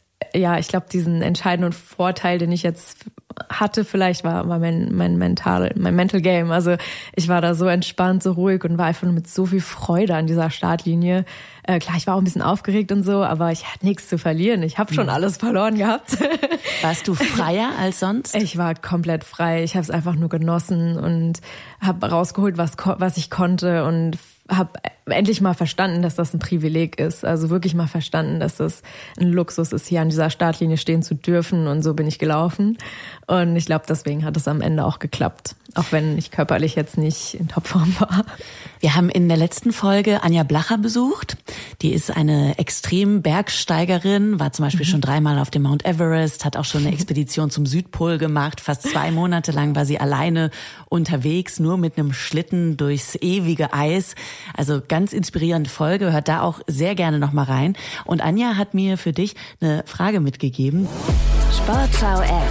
ich glaube, diesen entscheidenden Vorteil, den ich jetzt hatte, vielleicht war mein Mental Game. Also ich war da so entspannt, so ruhig und war einfach nur mit so viel Freude an dieser Startlinie. Klar, ich war auch ein bisschen aufgeregt und so, aber ich hatte nichts zu verlieren. Ich habe schon alles verloren gehabt. Warst du freier als sonst? Ich war komplett frei. Ich habe es einfach nur genossen und habe rausgeholt, was ich konnte und habe endlich mal verstanden, dass das ein Privileg ist. Also wirklich mal verstanden, dass das ein Luxus ist, hier an dieser Startlinie stehen zu dürfen. Und so bin ich gelaufen. Und ich glaube, deswegen hat es am Ende auch geklappt. Auch wenn ich körperlich jetzt nicht in Topform war. Wir haben in der letzten Folge Anja Blacher besucht. Die ist eine Extrem-Bergsteigerin, war zum Beispiel schon 3-mal auf dem Mount Everest, hat auch schon eine Expedition zum Südpol gemacht. Fast 2 Monate lang war sie alleine unterwegs, nur mit einem Schlitten durchs ewige Eis. Also ganz inspirierende Folge, hört da auch sehr gerne noch mal rein. Und Anja hat mir für dich eine Frage mitgegeben. Sportschau F.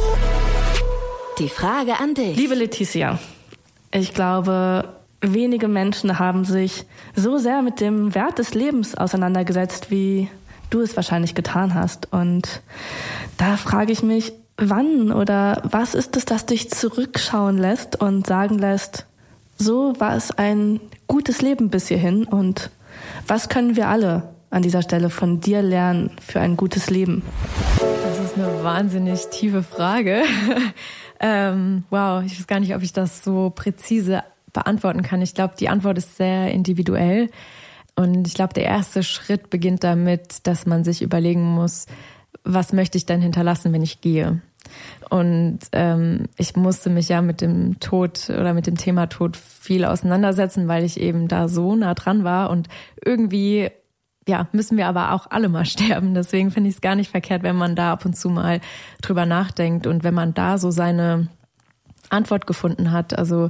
Die Frage an dich. Liebe Letizia, ich glaube, wenige Menschen haben sich so sehr mit dem Wert des Lebens auseinandergesetzt, wie du es wahrscheinlich getan hast. Und da frage ich mich, wann oder was ist es, das dich zurückschauen lässt und sagen lässt, so war es ein gutes Leben bis hierhin und was können wir alle an dieser Stelle von dir lernen für ein gutes Leben? Das ist eine wahnsinnig tiefe Frage. Wow, ich weiß gar nicht, ob ich das so präzise beantworten kann. Ich glaube, die Antwort ist sehr individuell. Und ich glaube, der erste Schritt beginnt damit, dass man sich überlegen muss, was möchte ich denn hinterlassen, wenn ich gehe? Und ich musste mich ja mit dem Tod oder mit dem Thema Tod viel auseinandersetzen, weil ich eben da so nah dran war. Und irgendwie müssen wir aber auch alle mal sterben. Deswegen finde ich es gar nicht verkehrt, wenn man da ab und zu mal drüber nachdenkt und wenn man da so seine Antwort gefunden hat. Also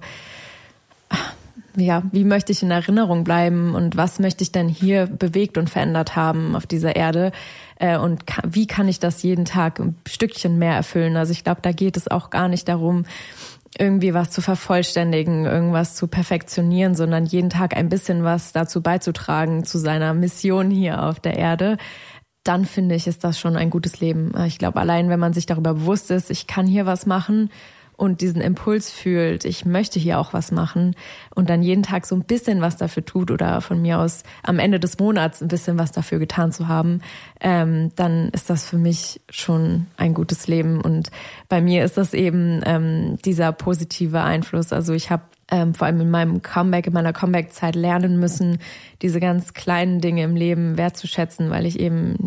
wie möchte ich in Erinnerung bleiben und was möchte ich denn hier bewegt und verändert haben auf dieser Erde? Und wie kann ich das jeden Tag ein Stückchen mehr erfüllen? Also ich glaube, da geht es auch gar nicht darum, irgendwie was zu vervollständigen, irgendwas zu perfektionieren, sondern jeden Tag ein bisschen was dazu beizutragen, zu seiner Mission hier auf der Erde. Dann finde ich, ist das schon ein gutes Leben. Ich glaube, allein wenn man sich darüber bewusst ist, ich kann hier was machen und diesen Impuls fühlt, ich möchte hier auch was machen und dann jeden Tag so ein bisschen was dafür tut oder von mir aus am Ende des Monats ein bisschen was dafür getan zu haben, dann ist das für mich schon ein gutes Leben. Und bei mir ist das eben dieser positive Einfluss. Also ich habe vor allem in meiner Comeback-Zeit lernen müssen, diese ganz kleinen Dinge im Leben wertzuschätzen, weil ich eben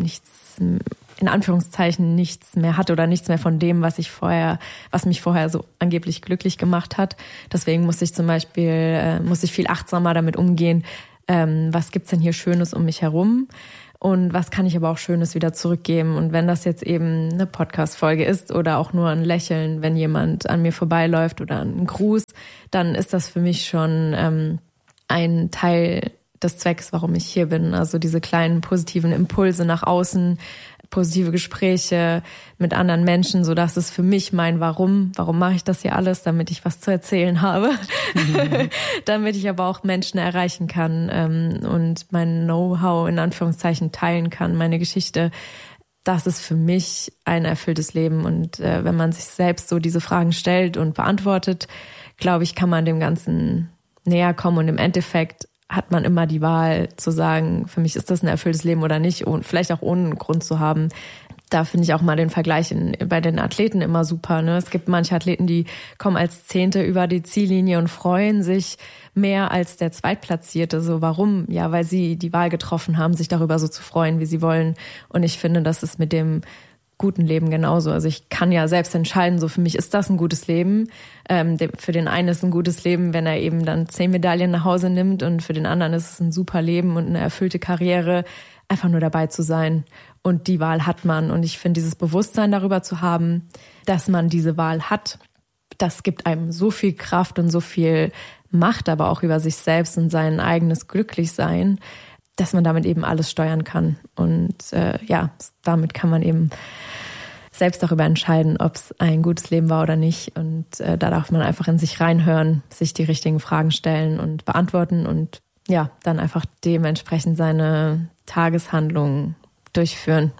in Anführungszeichen nichts mehr hatte oder nichts mehr von dem, was mich vorher so angeblich glücklich gemacht hat. Deswegen musste ich zum Beispiel viel achtsamer damit umgehen, was gibt's denn hier Schönes um mich herum und was kann ich aber auch Schönes wieder zurückgeben. Und wenn das jetzt eben eine Podcast-Folge ist oder auch nur ein Lächeln, wenn jemand an mir vorbeiläuft oder ein Gruß, dann ist das für mich schon ein Teil des Zwecks, warum ich hier bin. Also diese kleinen positiven Impulse nach außen, positive Gespräche mit anderen Menschen, so dass es für mich mein Warum mache ich das hier alles, damit ich was zu erzählen habe, damit ich aber auch Menschen erreichen kann und mein Know-how in Anführungszeichen teilen kann, meine Geschichte. Das ist für mich ein erfülltes Leben und wenn man sich selbst so diese Fragen stellt und beantwortet, glaube ich, kann man dem Ganzen näher kommen und im Endeffekt hat man immer die Wahl zu sagen, für mich ist das ein erfülltes Leben oder nicht und vielleicht auch ohne einen Grund zu haben. Da finde ich auch mal den Vergleich bei den Athleten immer super. Ne? Es gibt manche Athleten, die kommen als Zehnte über die Ziellinie und freuen sich mehr als der Zweitplatzierte. So, warum? Ja, weil sie die Wahl getroffen haben, sich darüber so zu freuen, wie sie wollen. Und ich finde, das ist mit dem guten Leben genauso. Also ich kann ja selbst entscheiden, so für mich ist das ein gutes Leben. Für den einen ist ein gutes Leben, wenn er eben dann 10 Medaillen nach Hause nimmt und für den anderen ist es ein super Leben und eine erfüllte Karriere, einfach nur dabei zu sein. Und die Wahl hat man. Und ich finde, dieses Bewusstsein darüber zu haben, dass man diese Wahl hat, das gibt einem so viel Kraft und so viel Macht, aber auch über sich selbst und sein eigenes Glücklichsein, dass man damit eben alles steuern kann. Und damit kann man eben selbst darüber entscheiden, ob es ein gutes Leben war oder nicht. Und da darf man einfach in sich reinhören, sich die richtigen Fragen stellen und beantworten und ja, dann einfach dementsprechend seine Tageshandlungen durchführen.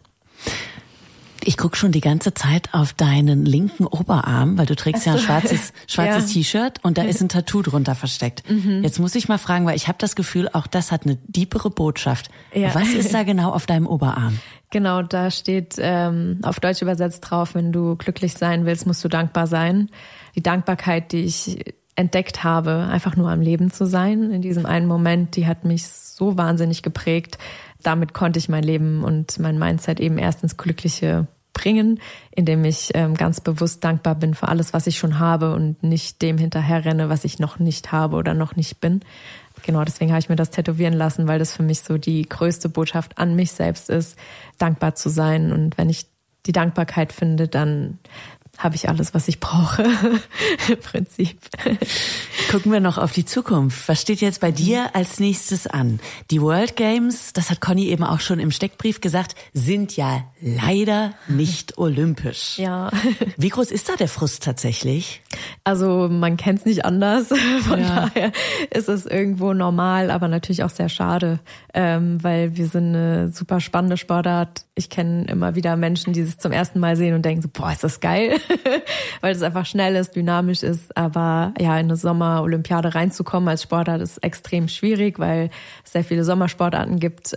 Ich gucke schon die ganze Zeit auf deinen linken Oberarm, weil du trägst ja ein schwarzes T-Shirt und da ist ein Tattoo drunter versteckt. Jetzt muss ich mal fragen, weil ich habe das Gefühl, auch das hat eine tiefere Botschaft. Ja. Was ist da genau auf deinem Oberarm? Genau, da steht auf Deutsch übersetzt drauf, wenn du glücklich sein willst, musst du dankbar sein. Die Dankbarkeit, die ich entdeckt habe, einfach nur am Leben zu sein in diesem einen Moment, die hat mich so wahnsinnig geprägt. Damit konnte ich mein Leben und mein Mindset eben erst ins Glückliche bringen, indem ich ganz bewusst dankbar bin für alles, was ich schon habe und nicht dem hinterherrenne, was ich noch nicht habe oder noch nicht bin. Genau, deswegen habe ich mir das tätowieren lassen, weil das für mich so die größte Botschaft an mich selbst ist, dankbar zu sein. Und wenn ich die Dankbarkeit finde, dann habe ich alles, was ich brauche, im Prinzip. Gucken wir noch auf die Zukunft. Was steht jetzt bei dir als nächstes an? Die World Games, das hat Conny eben auch schon im Steckbrief gesagt, sind ja leider nicht olympisch. Ja. Wie groß ist da der Frust tatsächlich? Also man kennt es nicht anders. Von daher ist es irgendwo normal, aber natürlich auch sehr schade, weil wir sind eine super spannende Sportart. Ich kenne immer wieder Menschen, die es zum ersten Mal sehen und denken so, boah, ist das geil. Weil es einfach schnell ist, dynamisch ist. Aber ja, in eine Sommer-Olympiade reinzukommen als Sportart ist extrem schwierig, weil es sehr viele Sommersportarten gibt.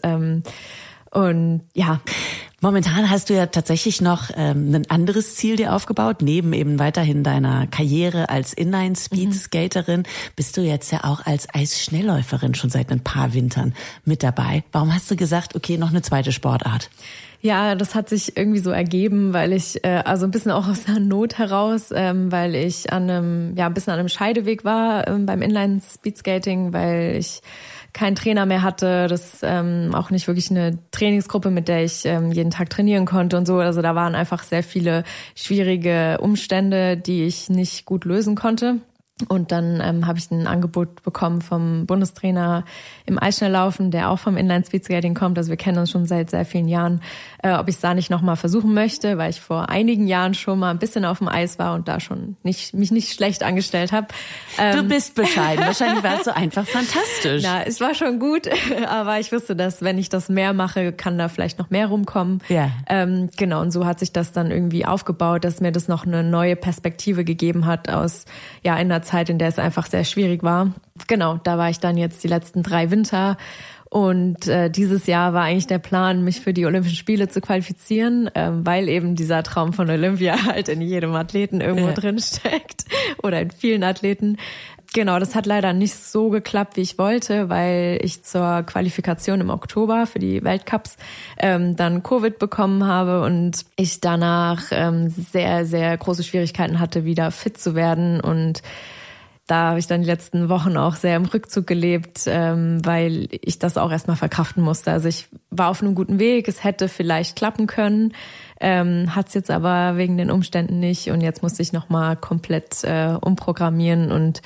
Und ja. Momentan hast du ja tatsächlich noch ein anderes Ziel dir aufgebaut. Neben eben weiterhin deiner Karriere als Inline-Speed-Skaterin bist du jetzt ja auch als Eisschnellläuferin schon seit ein paar Wintern mit dabei. Warum hast du gesagt, okay, noch eine zweite Sportart? Ja, das hat sich irgendwie so ergeben, weil ich, also ein bisschen auch aus einer Not heraus, weil ich ein bisschen an einem Scheideweg war beim Inline-Speedskating, weil ich keinen Trainer mehr hatte, das auch nicht wirklich eine Trainingsgruppe, mit der ich jeden Tag trainieren konnte und so. Also da waren einfach sehr viele schwierige Umstände, die ich nicht gut lösen konnte. Und dann habe ich ein Angebot bekommen vom Bundestrainer im Eisschnelllaufen, der auch vom Inline-Speedskating kommt. Also wir kennen uns schon seit sehr vielen Jahren, ob ich es da nicht nochmal versuchen möchte, weil ich vor einigen Jahren schon mal ein bisschen auf dem Eis war und da schon mich nicht schlecht angestellt habe. Du bist bescheiden. Wahrscheinlich warst du einfach fantastisch. Na, es war schon gut, aber ich wusste, dass wenn ich das mehr mache, kann da vielleicht noch mehr rumkommen. Ja. Genau, und so hat sich das dann irgendwie aufgebaut, dass mir das noch eine neue Perspektive gegeben hat aus in einer Zeit, in der es einfach sehr schwierig war. Genau, da war ich dann jetzt die letzten 3 Winter und dieses Jahr war eigentlich der Plan, mich für die Olympischen Spiele zu qualifizieren, weil eben dieser Traum von Olympia halt in jedem Athleten irgendwo drin steckt oder in vielen Athleten. Genau, das hat leider nicht so geklappt, wie ich wollte, weil ich zur Qualifikation im Oktober für die Weltcups dann Covid bekommen habe und ich danach sehr, sehr große Schwierigkeiten hatte, wieder fit zu werden. Und da habe ich dann die letzten Wochen auch sehr im Rückzug gelebt, weil ich das auch erstmal verkraften musste. Also ich war auf einem guten Weg, es hätte vielleicht klappen können, hat es jetzt aber wegen den Umständen nicht. Und jetzt musste ich nochmal komplett umprogrammieren und